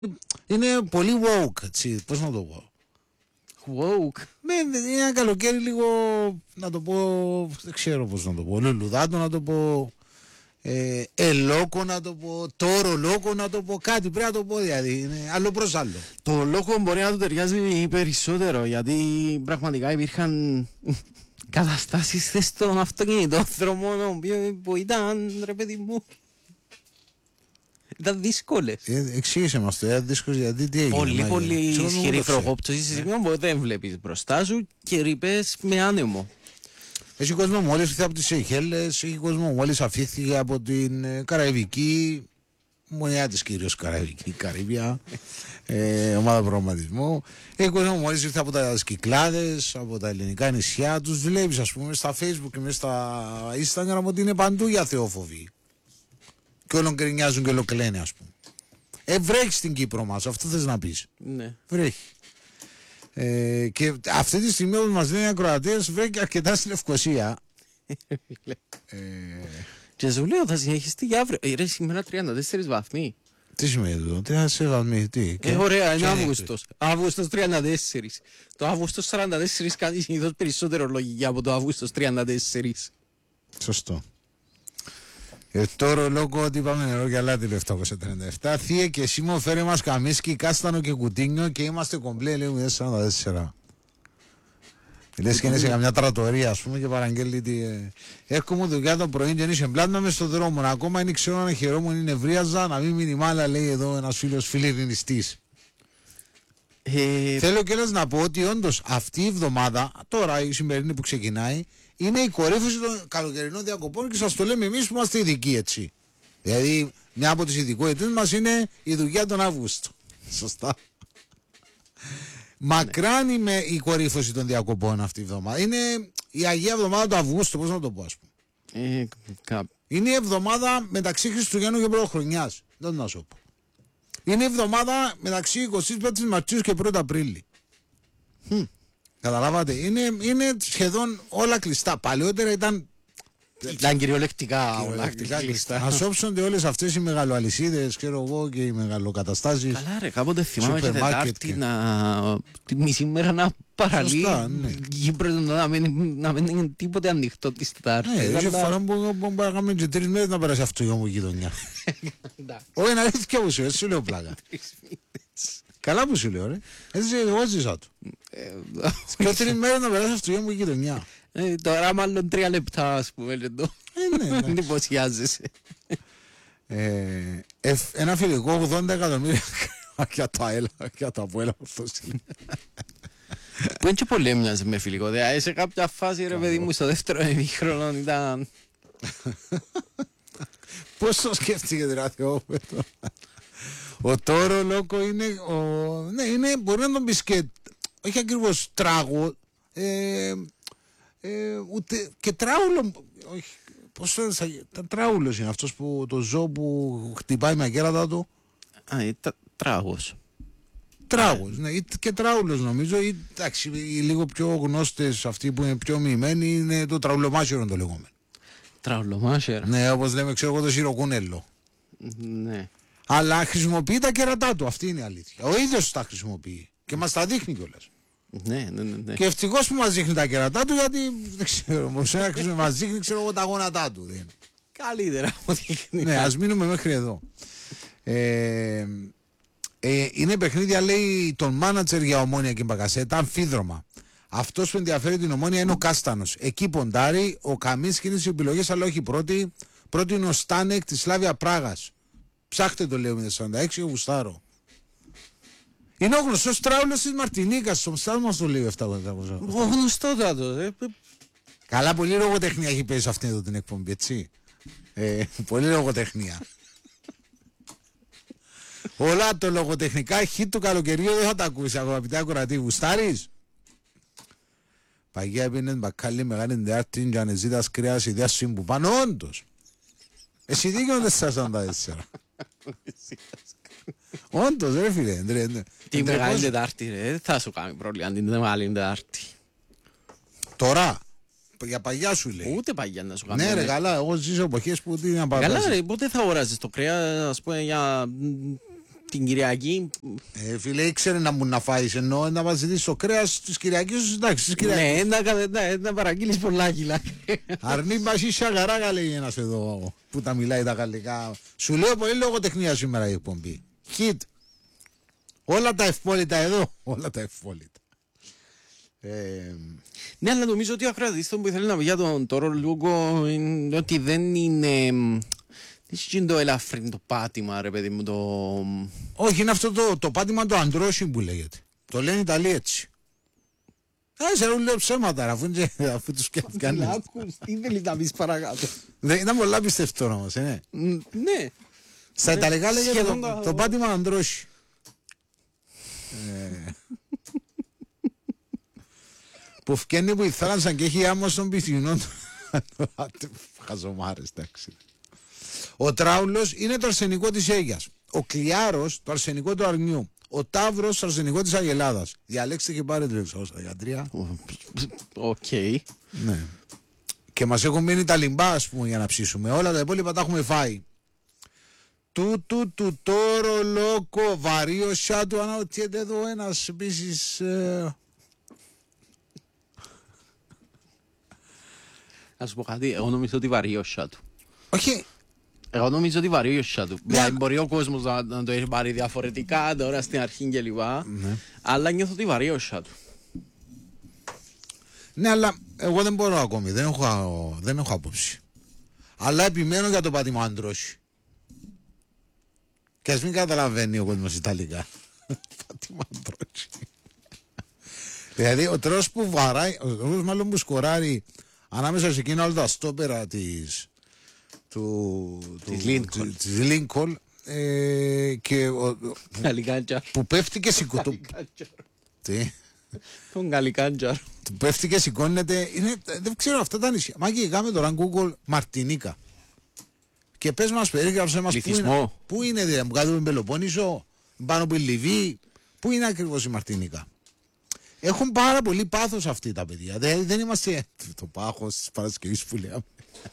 είναι πολύ woke, έτσι, πώς να το πω. Woke. Είναι ένα καλοκαίρι λίγο, να το πω, δεν ξέρω πώς να το πω, λουλουδάτο να το πω, ελόκο να το πω, τόρο λόκο να το πω, κάτι πρέπει να το πω, δηλαδή είναι άλλο προς άλλο. Το λόγο μπορεί να του ταιριάζει περισσότερο, γιατί πραγματικά υπήρχαν καταστάσεις στον αυτοκινητόδρομο που ήταν, ρε παιδί μου, ήταν δύσκολες. Εξήγησε μας το, ήταν δύσκολες γιατί τι έγινε. Πολύ ισχυρή φρογόπτωση σε σημείο που δεν βλέπεις μπροστά σου και ρηπές με άνεμο. Έχει κόσμο μόλις ήρθε από τις Σεϊχέλες, έχει κόσμο μόλις αφήθηκε από την Καραϊβική, μονιά της κυρίως Καραϊβική, Καρύβια, ομάδα προγραμματισμού. Έχει κόσμο μόλις ήρθε από τα Κυκλάδες, από τα ελληνικά νησιά. Τους βλέπεις ας πούμε στα Facebook και μέσα στα Instagram ότι είναι παντού για θεόφοβοι. Και όλων γκρινιάζουν και όλο κλαίνε ας πούμε. Βρέχει στην Κύπρο μας, αυτό θες να πεις. Ναι. Βρέχει. Και αυτή τη στιγμή όπως μας λένε οι ακροατές βρέχει αρκετά στη Λευκοσία. Και σου λέω θα συνεχιστεί για αύριο. Ρε σήμερα 34 βαθμοί. Τι σημαίνει εδώ, 34 βαθμοί, τι. Ωραία, είναι Αύγουστος. Αύγουστος 34. Το Αύγουστος 44 κάνει συνήθως περισσότερο λογική από το Αύγουστος 34. Σωστό. Τώρα λόγω ότι είπαμε νερό και αλάτι το 737. Θεία και εσύ μου φέρε μας καμίσκι, κάστανο και κουτίνιο και είμαστε κομπλέ, λέμε 44. Λες και είναι σε καμιά τρατορία ας πούμε και παραγγέλνει τη... Έρχομαι δουλειά το πρωί και είσαι μπλάτμα μες στον δρόμο. Ακόμα είναι ξέρω αν χαιρόμουν είναι βρίαζα να μην μείνει μάλα λέει εδώ ένας φίλος φιλιρινιστής. Θέλω κιόλας να πω ότι όντως αυτή η εβδομάδα, τώρα η σημερινή που ξεκινάει, είναι η κορύφωση των καλοκαιρινών διακοπών και σας το λέμε εμείς που είμαστε ειδικοί έτσι. Δηλαδή μια από τις ειδικότητες μας είναι η δουλειά τον Αύγουστο. Σωστά. Μακράν είμαι η κορύφωση των διακοπών αυτή η εβδομάδα. Είναι η Αγία Εβδομάδα του Αυγούστου, πώς να το πω ας πούμε. Είναι η εβδομάδα μεταξύ Χριστουγέννου και Πρωτοχρονιάς. Δεν να σου πω. Είναι η εβδομάδα μεταξύ 25 Μαρτίου και 1 Απρίλη. Καταλάβατε, είναι σχεδόν όλα κλειστά. Παλαιότερα ήταν κυριολεκτικά όλα κλειστά. Να σώψονται όλες αυτές οι μεγαλοαλυσίδες, ξέρω εγώ, και οι μεγαλοκαταστάσεις. Καλά ρε, κάποτε θυμάμαι και Τετάρτη τη μισή μέρα να παραλύει. Να μην είναι τίποτε ανοιχτό της Τετάρτης. Ναι, είχε φορά που παράγαμε και 3 μέρες να περάσει αυτό για μου γειτονιά. Όχι, είναι αλήθεια που σου, έτσι σου λέω πλάκα. Καλά που σου λέω ρε, έτσι εγώ ζήσα του. Και 3 μέρες να περάσει αυτό για μου γειτονιά. Τώρα μάλλον 3 λεπτά ας πούμε εδώ. Ναι. Μην υποψιάζεσαι. Ένα φιλικό 80 εκατομμύρια για τα έλα, για τα πουέλα αυτός. Που είναι και πολύ έμοιαζε με φιλικό. Σε κάποια φάση ρε παιδί μου στο δεύτερο ημίχρονο ήταν... Πώς το σκέφτηκε δηλαδή ο Τόρο Λόκο είναι, ναι, είναι, μπορεί να τον πεις και όχι ακριβώς τράγο, ούτε και τράουλο, όχι, πώς το τράουλος είναι αυτός που το ζώο που χτυπάει με ακέρατα του. Τράγος. Τράγος, ναι, και τράουλος νομίζω, ή εντάξει, οι λίγο πιο γνώστες αυτοί που είναι πιο μοιημένοι είναι το τραουλομάσιρο το λεγόμενο. Τραουλομάσιρο. Ναι, όπως λέμε, ξέρω εγώ το σιροκούνελο. Ναι. Αλλά χρησιμοποιεί τα κέρατά του, αυτή είναι η αλήθεια. Ο ίδιος τα χρησιμοποιεί και μας τα δείχνει κιόλας. Ναι. Και ευτυχώς που μας δείχνει τα κέρατά του, γιατί δεν ξέρω, μας δείχνει ξέρω εγώ τα γόνατά του. Καλύτερα από δείχνει. Ναι, ας μείνουμε μέχρι εδώ. Είναι παιχνίδια λέει τον μάνατζερ για Ομόνια και Μπακασέτα, αμφίδρομα. Αυτός που ενδιαφέρει την Ομόνια είναι ο Κάστανος. Εκεί ποντάρει, ο Καμίνσκι είναι στις επιλογές, αλλά όχι πρώτη. Πρώτη είναι ο Στάνεκ της Σλάβια Πράγας. Ψάχτε το λέω με 46 και γουστάρω. Είναι ο γνωστός τράουλος της Μαρτινίκας, στον Στάδο μας το λέει 700. Ο γνωστότατος. Καλά, πολύ λογοτεχνία έχει πέσει σε αυτήν εδώ την εκπομπή, έτσι. Πολύ λογοτεχνία. Όλα το λογοτεχνικά χι του καλοκαιριού δεν θα τα ακούσει, αγαπητέ ακροατή. Γουστάρεις. Παγιά έπινε μπακάλι μεγάλη Τετάρτη και ανεζήτας κρέας ιδέα σου που πάνω όντως. Εσύ δίκαιο 444. Όντως ρε φίλε. Τι μεγάλη Τετάρτη ρε, δεν θα σου κάνει πρόβλημα την μεγάλη Τετάρτη. Τώρα, για παγιά σου λέει. Ούτε παγιά να σου κάνει. Ναι ρε καλά, εγώ ζήσω εποχές που τι να παγιάσεις. Καλά ρε, πότε θα αγοράζεις το κρέας, ας πούμε για την Κυριακή. Φίλε, ήξερε να μου να φάεις, ενώ να μας ζητήσεις το κρέας της Κυριακής, εντάξει, της Κυριακής. Ναι, να παραγγείλεις πολλά κιλά. Αρνή μπασί σαγαράγα, λέει ένας εδώ που τα μιλάει τα γαλλικά. Σου λέω πολύ λογοτεχνία σήμερα η εκπομπή. Χιτ. Όλα τα ευπόλυτα εδώ. Όλα τα ευπόλυτα. Ναι, αλλά νομίζω ότι ο ακροατής που ήθελε να πει για τον Τόρο Λούγκο είναι ότι δεν είναι. Τι είναι το ελαφρύν το πάτημα, ρε παιδί μου, το. Όχι, είναι αυτό το πάτημα το αντρόσι που λέγεται. Το λένε οι Ιταλοί έτσι. Σε λέω ψέματα, αφού τους κάνει. Τι θέλει να πεις παρακάτω. Δεν ήταν πολλά πιστευτό όμως, ναι. Ναι. Στα Ιταλικά λέγεται το πάτημα αντρόσι. Που φκένει που η θάλασσα και έχει άμμο στον πισινό του. Χαζομάρες, εντάξει. Ο Τράουλος είναι το αρσενικό της Αίγιας. Ο Κλιάρος το αρσενικό του Αρνιού. Ο Ταύρος το αρσενικό της Αγελάδας. Διαλέξτε και πάρετε λεξό στα γιατρία. Οκ. Ναι. Και μας έχουν μείνει τα λιμπά, ας πούμε, για να ψήσουμε. Όλα τα υπόλοιπα τα έχουμε φάει. Του τόρο λόκο βαρύο σάτου. Αναρωτιέται εδώ ένας επίσης. Να σου πω κάτι, εγώ νομίζω ότι βαρύ ο σάτου. Όχι. Εγώ νομίζω ότι βαρύ ο σάτου. Μπορεί ο κόσμος να το έχει πάρει διαφορετικά τώρα στην αρχή και λοιπά. Αλλά νιώθω ότι βαρύ ο σάτου. Ναι, αλλά εγώ δεν μπορώ ακόμη. Δεν έχω άποψη. Αλλά επιμένω για το πάτημα αντρόσι. Και ας μην καταλαβαίνει ο κόσμος Ιταλικά. Πάτημα αντρόσι. Δηλαδή ο τρόπος που βαράει, ο τρόπος μάλλον που σκοράρει ανάμεσα σε εκείνα όλα τα στόπερα της Λίνκολ και που πέφτει και σηκώνεται. Τι? Τον Καλικάντζαρ. Του πέφτει και σηκώνεται. Δεν ξέρω αυτά τα νησιά. Μάκη, κάμε τώρα Google Μαρτινίκα. Και πες μας, περίγραψε μας πού είναι, δηλαδή, μου κάτω με Πελοπόννησο, πάνω από η Λιβύη, πού είναι ακριβώς η Μαρτινίκα. Έχουν πάρα πολύ πάθος αυτοί τα παιδιά. Δεν είμαστε το πάχος της Παρασκευής που λέμε.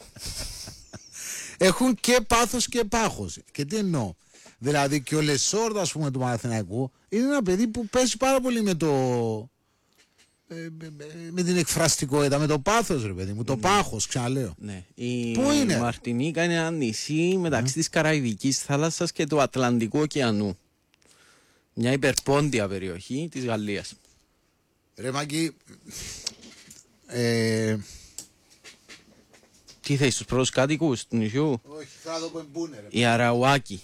Έχουν και πάθος και πάχος. Και τι εννοώ. Δηλαδή και ο Λεσόρδο, ας πούμε, του Παναθηναϊκού είναι ένα παιδί που παίζει πάρα πολύ με την εκφραστικότητα, με το πάθος, ρε παιδί μου, το πάχος, ξαναλέω. Ναι. Πού είναι? Η Μαρτινίκα είναι ένα νησί μεταξύ της Καραϊβικής θάλασσας και του Ατλαντικού ωκεανού. Μια υπερπόντια περιοχή της Γαλλίας. Ρε Μάκη, τι θέσεις τους πρώτους κάτοικους του νησιού? όχι, θα δω που είναι, ρε. Η Αραουάκη.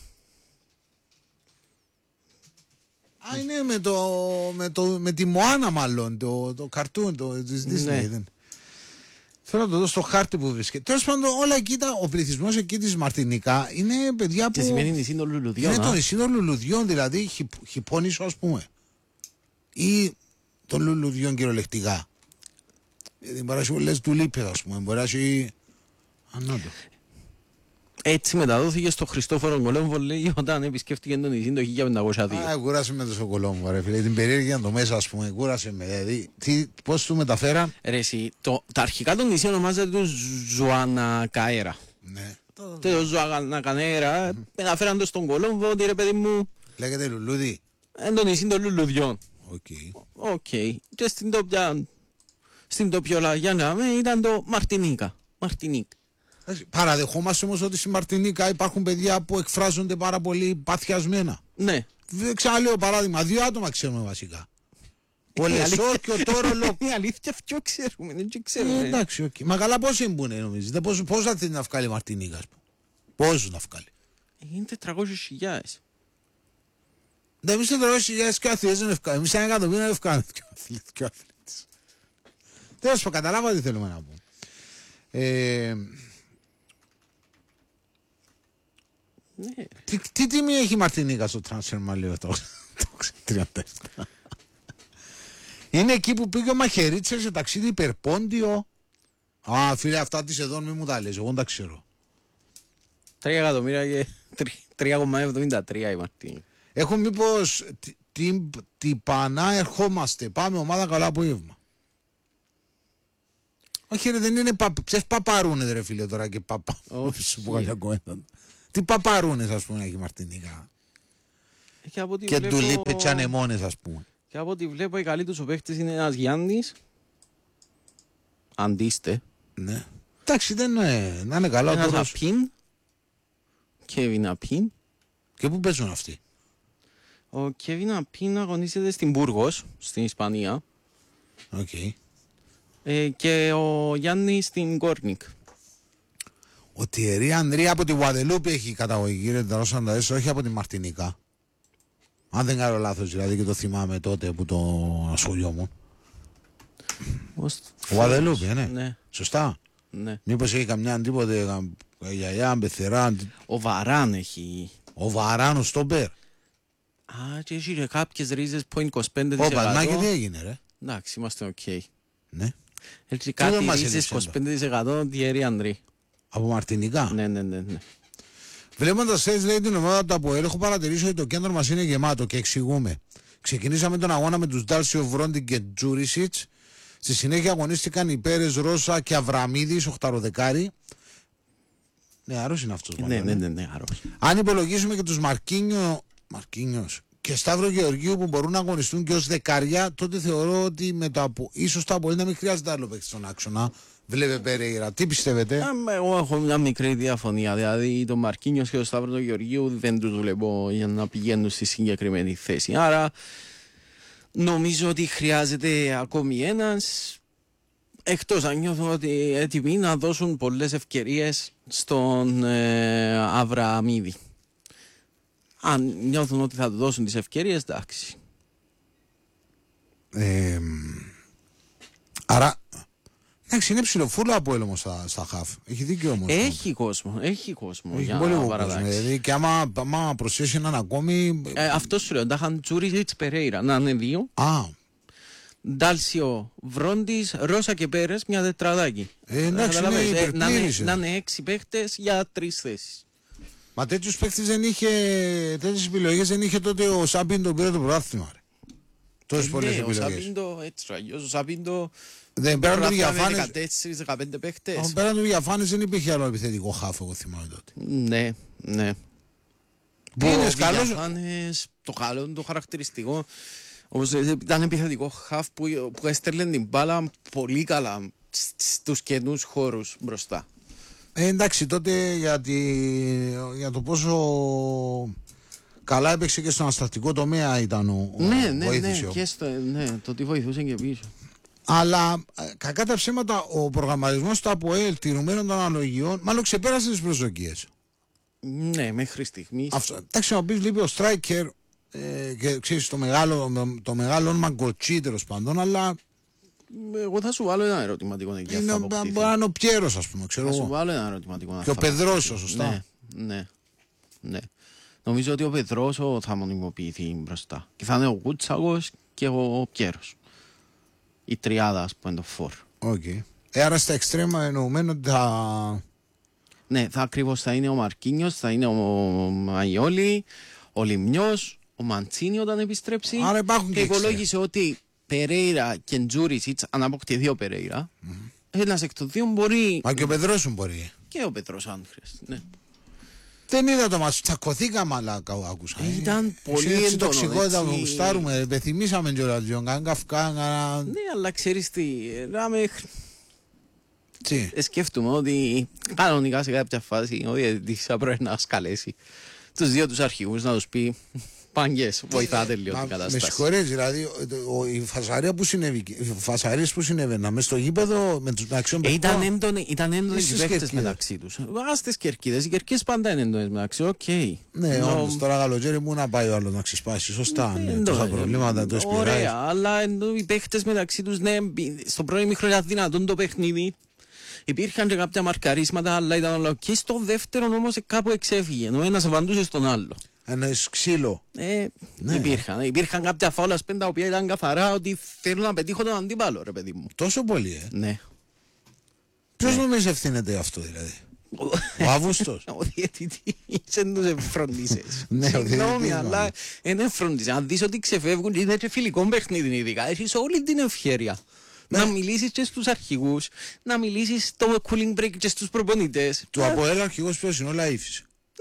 Α, είναι με τη Μωάνα μάλλον, το καρτούν, της Disney. Ναι. Θέλω να το δω στο χάρτη που βρίσκεται. Τέλος πάντων, όλα εκεί, ο πληθυσμός εκεί της Μαρτινίκα είναι παιδιά που. Και σημαίνει νησί των λουλουδιών. Είναι το νησί των λουλουδιών, δηλαδή χιπώνησο, ας πούμε. Ή των λουλουδιών κυριολεκτικά. Δεν μπορεί να έχει πολλές τουλίπες, ας πούμε. Μπορεί να έχει. Ανώτο. Έτσι μεταδόθηκε στο Χριστόφορο Κολόμβο, λέει, όταν επισκέφτηκε τον νησί το 1502. Κούρασε με το Κολόμβο, ρε φίλε. Την περίεργεια το μέσα, ας πούμε. Κούρασε με. Δηλαδή, πώς του μεταφέραν. Ρε εσύ, τα αρχικά των νησί ονομάζεται το Ζουανακαέρα. Ναι. Το Ζουανακαέρα μεταφέραν το στον Κολόμβο, ότι ρε παιδί μου. Λέγεται λουλούδι. Εν το νησί των λουλουδιών. Οκ. Και στην τοπιολαγιά ήταν το Μαρτινίκα. Παραδεχόμαστε όμως ότι στη Μαρτινίκα υπάρχουν παιδιά που εκφράζονται πάρα πολύ παθιασμένα. Ναι. Ξαναλέω παράδειγμα, 2 άτομα ξέρουμε βασικά. Ο Λεσόρ και ο Τόρο Λόκο. Η αλήθεια ποιο ξέρουμε, δεν ξέρουμε. Εντάξει, οκ. Μα καλά πόσοι μπουνε νομίζετε, πώς θα θέλει να βγάλει η Μαρτινίκα, ας πούμε. Πόσους να βγάλει. Είναι 400.000. Ναι, εμείς 400.000 και αθλητές δεν ευκάλει. Εμείς 1 εκατομμύριο δεν ευκάλει και ο αθλητής. Τέλος πάντων, καταλάβα τι θέλουμε να πούμε. Ναι. Τι τιμή έχει η Μαρτινίκα στο transfer, λέω το 37. Είναι εκεί που πήγε ο Μαχαιρίτσερ σε ταξίδι υπερπόντιο. Α, φίλε, αυτά της εδώ μην μου τα λες, εγώ δεν τα ξέρω. 3 εκατομμύρια και 3,73 η Μαρτινίκα. Έχουν μήπως τι πανά ερχόμαστε, πάμε ομάδα καλά απόγευμα. Όχι ρε, δεν είναι ποιες παπαρούνες ρε φίλε τώρα και παπα. Τι παπαρούνες, ας πούμε, έχει η Μαρτινίκα. Και του λείπει τσανεμόνες, ας πούμε. Και από ό,τι βλέπω, οι καλοί τους ο παίχτης είναι ένας Γιάννης. Αντίστε. Ναι. Εντάξει, δεν είναι, να είναι καλά. Ένας Απίν. Κέβιν Απίν. Και πού παίζουν αυτοί? Ο Κέβιν Απίν αγωνίζεται στην Μπούργος, στην Ισπανία. Okay. Και ο Γιάννης στην Κόρνικ. Ο Τιερί Ανδρή από τη Γουαδελούπη έχει καταγωγή, κύριε Ταρόσανταες, όχι από τη Μαρτινικά. Αν δεν κάνω λάθος, δηλαδή, και το θυμάμαι τότε που το ασχολιόμουν. Γουαδελούπη, ναι. Ναι. Σωστά. Ναι. Μήπως έχει καμιά τίποτε γιαγιά, μπεθερά. Ο Βαράν έχει. Ο Βαράν, ο Στόμπερ. Α, και έχει και κάποιες ρίζες που είναι 25%. Όπα, μα και τι έγινε, ρε? Εντάξει, είμαστε οκ. Ναι. Έτσι κάτι ρίζες 25% Τιερί Ανδρή. Από Μαρτινικά. Ναι. Βλέποντας έτσι, λέει, την ομάδα του ΑΠΟΕΛ, έχω παρατηρήσει ότι το κέντρο μας είναι γεμάτο και εξηγούμε. Ξεκινήσαμε τον αγώνα με τους Ντάλσιο, Βρόντιν και Τζούρισιτς. Στη συνέχεια αγωνίστηκαν οι Πέρες, Ρώσα και Αβραμίδης, οχταροδεκάρι. Ναι, αρρώς είναι αυτός. Ναι, αρρώς. Αν υπολογίσουμε και τους Μαρκίνιος και Σταύρο Γεωργίου που μπορούν να αγωνιστούν και ως δεκάρια, τότε θεωρώ ότι ίσως το ΑΠΟΕΛ να μην χρειάζεται άλλο παίκτη στον άξονα. Βλέπε Περέιρα. Τι πιστεύετε? Εγώ έχω μια μικρή διαφωνία. Δηλαδή, τον Μαρκίνιος και τον Σταύρο Γεωργίου δεν τους βλέπω για να πηγαίνουν στη συγκεκριμένη θέση. Άρα, νομίζω ότι χρειάζεται ακόμη ένας. Εκτός αν νιώθουν ότι έτοιμοι να δώσουν πολλές ευκαιρίες στον Αβραμίδη. Αν νιώθουν ότι θα του δώσουν τις ευκαιρίες, εντάξει. Άρα, εντάξει, είναι ψηλοφούλο από έλεγχο στα χαφ. Έχει δίκιο όμως. Έχει κόσμο. Έχει πολύ κόσμο. Δηλαδή, και άμα προσθέσει έναν ακόμη. Αυτό σου λέω. Τάχαν Τζούρισιτς Περέιρα. Να είναι δύο. Ντάλσιο, Βρόντις, Ρώσα και Πέρες, μια τετραδάκι. Εντάξει, να είναι 6 παίχτες για 3 θέσεις. Μα τέτοιους παίχτες δεν είχε, τέτοιες επιλογές δεν είχε τότε ο Σάμπιν, τον πήρε το πρωτάθλημα. Τόσες πολλές επιλογές. Ο Σάμπιντο, έτσι ο Σάμπιντο δεν πέραν του διαφάνες. 14-15 παίχτες. Πέραν του διαφάνες δεν υπήρχε άλλο επιθετικό χάφο, εγώ θυμάμαι τότε. Ναι. Το καλό, το χαρακτηριστικό. Όμως ήταν επιθετικό χαφ που έστελνε την μπάλα πολύ καλά στους καινούς χώρους μπροστά. Εντάξει, τότε για το πόσο καλά έπαιξε και στον αστατικό τομέα ήταν ο βοήθησε. Ναι, το ότι βοηθούσε και πίσω. Αλλά κακά τα ψέματα, ο προγραμματισμός του ΑΠΟΕΛ τηρουμένων των αναλογιών μάλλον ξεπέρασε τις προσδοκίες. Ναι, μέχρι στιγμής. Εντάξει, να πεις λείπει ο Στράικερ και ξέρεις το μεγάλο όνομα Γκοτσί, τέλος πάντων, αλλά εγώ θα σου βάλω ένα ερωτηματικό εκεί. Μπορεί να είναι ο Πιέρος, ας πούμε, ξέρω εγώ. Θα σου βάλω ένα ερωτηματικό. Και ο Πεδρόσο, σωστά. Ναι. Νομίζω ότι ο Πεδρόσο θα μονιμοποιηθεί μπροστά. Και θα είναι ο Κούτσακος και ο Πιέρος. Η τριάδα, ας πούμε, το φορ. Άρα στα εξτρέμα εννοουμένου ότι ναι, ακριβώς θα είναι ο Μαρκίνιος, θα είναι ο Μαϊόλι, ο Λιμνιός, ο Μαντσίνι όταν επιστρέψει. Άρα υπάρχουν και υπολόγισε ότι Περέιρα και Τζούρισιτς, αν αποκτηθεί ο Περέιρα, ένας εκ των δύο μπορεί. Μα και ο Πεδρός μπορεί. Και ο Πεδρός, αν χρειάζεται. Ναι. Δεν είδα το μας, τσακωθήκαμε, αλλά άκουσα. Ήταν πολύ έντονο. Τοξικότητα που γουστάρουμε, πεθυμίσαμε κιόλας λίγο, καφκά. Ναι, αλλά ξέρεις τι, τι. Σκέφτομαι ότι κανονικά σε κάποια φάση ο διαιτητής θα πρέπει να σκαλέσει τους δύο τους αρχηγούς να τους πει Παγκές, βοηθάτε λίγο την κατάσταση. Με συγχωρείς, δηλαδή η φασαρία που συνέβη, οι φασαρίες που συνέβαιναν μες στο γήπεδο με τους αξιών παιχτών. Ήταν έντονες οι παίχτες μεταξύ τους. Ας τις κερκίδες, οι κερκίδες πάντα είναι έντονες μεταξύ, οκ. Ναι, όμως τώρα καλοκαίρι μου να πάει ο άλλος να ξεσπάσει, σωστά, τόσα προβλήματα, το εσπιράει. Ωραία, αλλά οι παίχτες μεταξύ τους, ναι, στο πρώτο ημίχρονο ήταν δυνατόν το παιχνίδι. Υπήρχαν και κάποια μαρκαρίσματα, αλλά ήταν όλα και στο δεύτερο όμως κάπου εξέφυγε, ο ένας απαντούσε στον άλλο. Εννοείς ξύλο. Ναι. Υπήρχαν κάποια φάουλα σπέντα τα οποία ήταν καθαρά ότι θέλουν να πετύχω τον αντίπαλο, ρε παιδί μου. Τόσο πολύ, Ναι. Ποιος νομίζει ευθύνεται αυτό, δηλαδή? Ο Αύγουστος. Ο διαιτητής δεν τους εφροντίσες. Ναι, ο διαιτητής. Αλλά δεν εφροντίσες. Αν δεις ότι ξεφεύγουν, είναι και φιλικό παιχνίδι ειδικά. Έχεις όλη την ευκαιρία. Να μιλήσεις και στους αρχηγούς, να μιλήσεις στο cooling break και στους προπονητές. Του ΑΠΟΕΛ αρχηγός ποιος είναι, ο Λαΐφης.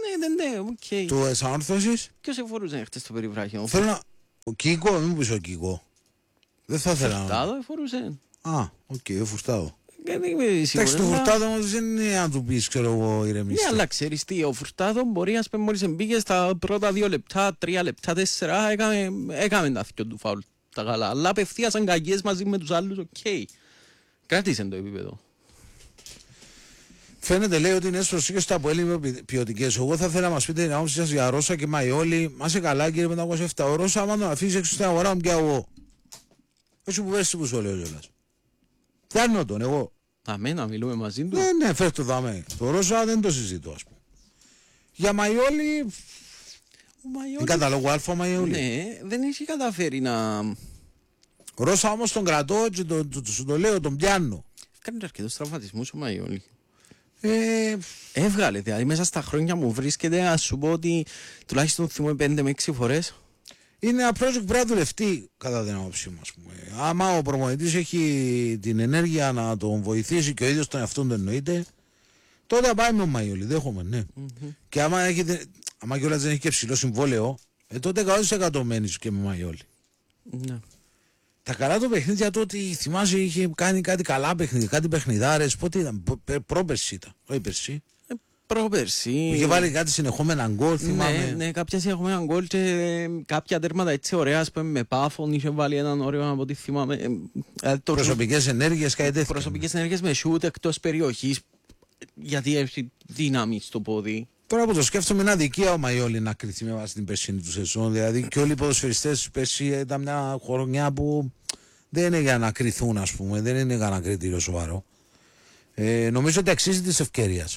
Ναι, οκ. του Ανόρθωσης. Ποιος εφορούσε χτες το περιβράχιο? Θέλω να... Ο Κίκο, μην πεις ο Κίκο. Δεν θα ήθελα να... Φουρτάδο εφορούσε. Α, οκ, ο Φουρτάδο. Δεν είμαι σίγουρος. Εντάξει, το Φουρτάδο όμως δεν είναι να του πεις, ξέρω εγώ, ηρεμιστή. Ναι, αλλά ξέρεις τι, ο Φουρτάδο μπορεί, ας πούμε, μόλις μπήκε στα πρώτα 2 λεπτά, 3 λεπτά, 4, έκαμε τα θυκιο του φάουλ τα καλά. Αλλά απευθείασαν κακίες μαζί με τους άλλους, οκ. Κράτησε το επίπεδο. Φαίνεται, λέει, ότι είναι προσήκες στα πολύ ποιοτικές. Εγώ θα ήθελα να μας πείτε την άποψη σας για Ρώσα και Μαϊόλι. Μας καλά, κύριε 507. Ο Ρώσα, άμα τον αφήσεις έξω στην αγορά μου και εγώ. Έτσι που πες που σου λέω κιόλας. Φτιάχνω τον, εγώ. Αμένα, μιλούμε μαζί του. Ναι, φέρ' το δάμε. Το Ρώσα δεν το συζητώ, ας πούμε. Για Μαϊόλι. Είναι καταλόγου αλφα Μαϊόλι. Ναι, δεν έχει καταφέρει να. Ο Ρώσα όμως τον κρατώ και σου το λέω, τον πιάνω. Κάνει αρκετούς τραυματισμούς ο Μαϊόλι. Έβγαλε, δηλαδή μέσα στα χρόνια μου βρίσκεται, να σου πω ότι τουλάχιστον θυμούμε 5 με 6 φορές. Είναι ένα project που πρέπει να δουλευτεί, κατά την άποψή μου, ας πούμε. Άμα ο προπονητής έχει την ενέργεια να τον βοηθήσει και ο ίδιος τον εαυτόν τον εννοείται, τότε θα πάει με ο Μαϊόλι, δέχομαι, ναι. Και άμα κιόλας δεν έχει και ψηλό συμβόλαιο, τότε 100% μένεις και με Μαϊόλι. Ναι. Τα καλά του παιχνίδια τότε, θυμάσαι, είχε κάνει κάτι καλά παιχνίδια, κάτι παιχνιδάρες. Πότε ήταν, πρόπερση ήταν, όχι περσί. Πρόπερση. Είχε βάλει κάτι συνεχόμενα γκολ, θυμάμαι. Ναι, κάποια συνεχόμενα γκολ και κάποια τέρματα έτσι ωραία, ας πούμε, με Πάφων, είχε βάλει έναν ωραίο από ό,τι θυμάμαι. Προσωπικές ενέργειες, κάτι τέτοιο. Προσωπικές ενέργειες με σούτ εκτός περιοχής, γιατί έχει δύναμη στο πόδι. Τώρα που το σκέφτομαι, είναι αδικία ο Μαϊόλι να κρυθεί με βάση την περσίνη του σεζόν. Δηλαδή και όλοι οι ποδοσφαιριστές πέρσι ήταν μια χρονιά που δεν είναι για να κρυθούν, ας πούμε. Δεν είναι για να κριτήριο σοβαρό. Νομίζω ότι αξίζει της ευκαιρίας.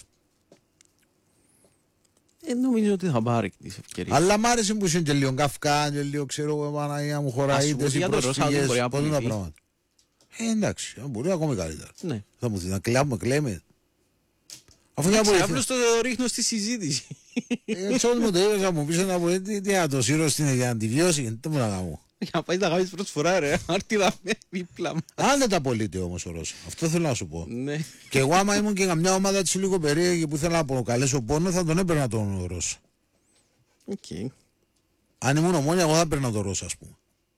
Νομίζω ότι θα πάρει τις ευκαιρίες. Αλλά μ' άρεσε που είσαι και λίγο καυκά, και λίγο ξέρω εγώ, Παναγία μου, χωραΐτες, οι προσφυγές, πώς είναι τα πράγματα. Εντάξει, μπορεί ακόμη καλύτερα. Ναι. Θα μου πει να κλαίμε. Αφού απλώς το ρίχνω στη συζήτηση. Έτσι όμως μου το είπες, θα μου πεις να πω, τι να το σύρω για να τη βιώσει, γιατί δεν μου να κάνω. Για να πάει να κάνεις προσφορά ρε, άρτιδα με δίπλα μας. Αν δεν τα πωλείται όμως ο Ρώσα, αυτό θέλω να σου πω. Ναι. Και εγώ άμα ήμουν και μια ομάδα της λίγο περίεργη που ήθελα να προκαλέσω πόνο, θα τον έπαιρνα τον Ρώσα. Οκ. Αν ήμουν Ομόνια, εγώ θα έπαιρνα τον Ρώσα, ας πούμε.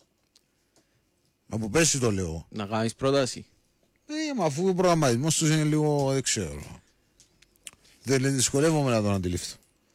Από πέρσι το λέω. Να κάνεις πρόταση. Μα αφού ο προγραμματισμός τους είναι λίγο, δεν ξέρω. Δεν δυσκολεύομαι να τον αντιληφθώ.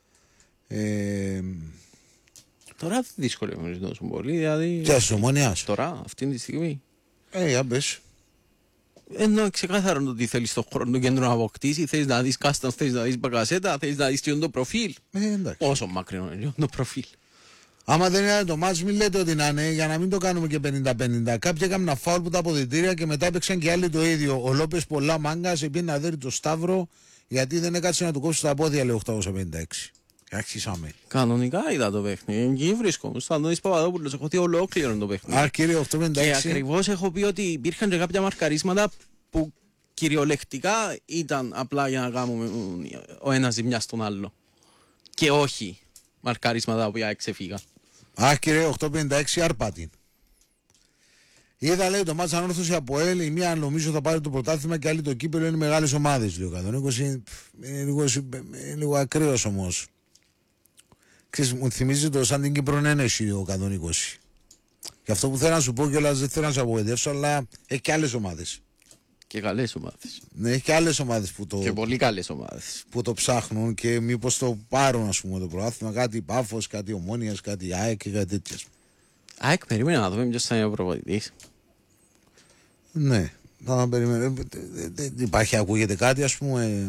Τώρα δεν δυσκολεύομαι τόσο πολύ, δηλαδή. Ποια της Ομόνιας? Τώρα, αυτή τη στιγμή. Για πες. Ενώ ξεκάθαρο το ότι θέλεις το χρόνο του κέντρο να αποκτήσει, θέλεις να δεις Κάσταν, θέλεις να δεις Μπακασέτα, θέλεις να δεις το προφίλ. Εντάξει. Όσο μακρινό είναι το προφίλ. Άμα δεν είναι το μάτς, μην λέτε ότι να είναι, για να μην το κάνουμε και 50-50. Κάποιοι έκαναν ένα φάουλ που τα αποδυτήρια και μετά έπαιξαν και άλλοι το ίδιο. Ο Λόπες πολλά μάγκας, επειδή να δέρει το Σταύρο, γιατί δεν έκατσε να του κόψει τα πόδια, λέει 856. Άρχισαμε. Κανονικά είδα το παιχνίδι. Εκεί βρίσκομαι. Στον Αντώνης Παπαδόπουλος έχω δει ολόκληρο το παιχνίδι. Κύριε 856. Και ακριβώς έχω πει ότι υπήρχαν και κάποια μαρκαρίσματα που κυριολεκτικά ήταν απλά για να κάνουμε ο ένας ζημιά στον άλλο. Και όχι μαρκαρίσματα που εξεφύγαν. Κύριε 856 Αρπάτιν. Είδα, λέει, το μάτσα Ανόρθωση από ΕΛ. Η μία νομίζω θα πάρει το πρωτάθλημα και άλλη το κύπελο. Είναι μεγάλες ομάδες. Λίγο 120 είναι λίγο ακραίος όμως. Ξέρεις, μου θυμίζει το σαν την Κυπρονένεση ο 120. Και αυτό που θέλω να σου πω κιόλας, δεν θέλω να σε απογοητεύσω, αλλά έχει και άλλες ομάδες. Και καλές ομάδες. Ναι, έχει και άλλες ομάδες που το. Και πολύ καλές ομάδες. Που το ψάχνουν και μήπως το πάρουν, ας πούμε, το πρωτάθλημα. Κάτι Πάφος, κάτι Ομόνιας, κάτι ΑΕΚ και κάτι τέτοια. ΑΕΚ, περίμενα να δούμε ποιος θα είναι ο προπονητής. Ναι, θα περιμένω. Δεν υπάρχει, ακούγεται κάτι, ας πούμε.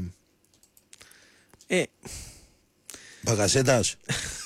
Μπακασέτας.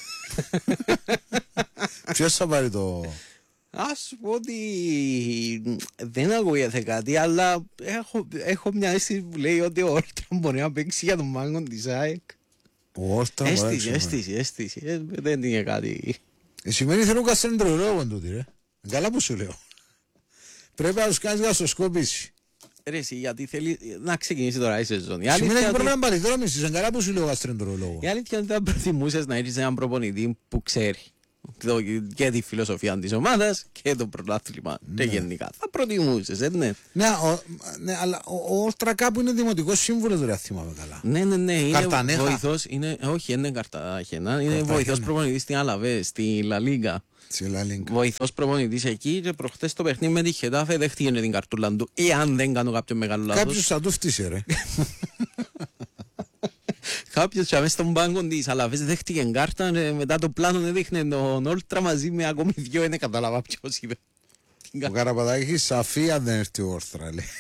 Ποιος θα πάρει το. Ας σου πω ότι δεν ακούγεται κάτι, αλλά έχω μια αίσθηση που λέει ότι ο Όρτραν μπορεί να παίξει για τον μάγκο της ΑΕΚ. Ο Όρτραν Αίσθηση. Δεν είναι κάτι. Σημαίνει θέλω καστρεντρολόγο τούτη, ρε. Καλά που σου λέω. Πρέπει να τους κάνεις γαστροσκόπηση. Ρε εσύ, γιατί θέλει να ξεκινήσει τώρα η σεζόν. Σημαίνει ότι πρέπει να παριδρόμησης. Καλά που σου λέω γαστρεντρολόγο. Η αλήθεια είναι ότι θα προτιμούσες να έχεις έναν προπονητή που ξέρει. και τη φιλοσοφία της ομάδας και το πρωτάθλημα. Και γενικά. Θα προτιμούσες, ναι. Ναι, αλλά ο Όλτρα κάπου είναι δημοτικός σύμβουλος, δεν θυμάμαι καλά. Ναι. Είναι Καρτανέχα. βοηθός. Όχι, είναι Καρταχένα. Είναι βοηθός προπονητής στην Αλαβέ, στη Λα Λίγκα. Βοηθός προπονητής εκεί και προχτές το παιχνίδι με τη Χετάφε δέχτηκε την καρτούλα του. Εάν δεν κάνω κάποιο μεγάλο λάθος. Κάποιος θα του φτύσει, ρε. Κάποιος και μέσα στον πάγκο της Αλαβές δέχτηκε κάρτα, μετά το πλάνο έδειχνε τον Όλτρα μαζί με ακόμη δυο, δεν κατάλαβα ποιος είπε. Ο Καραπατάκης σαφή αν δεν έρθει ο Όλτρα, λέει.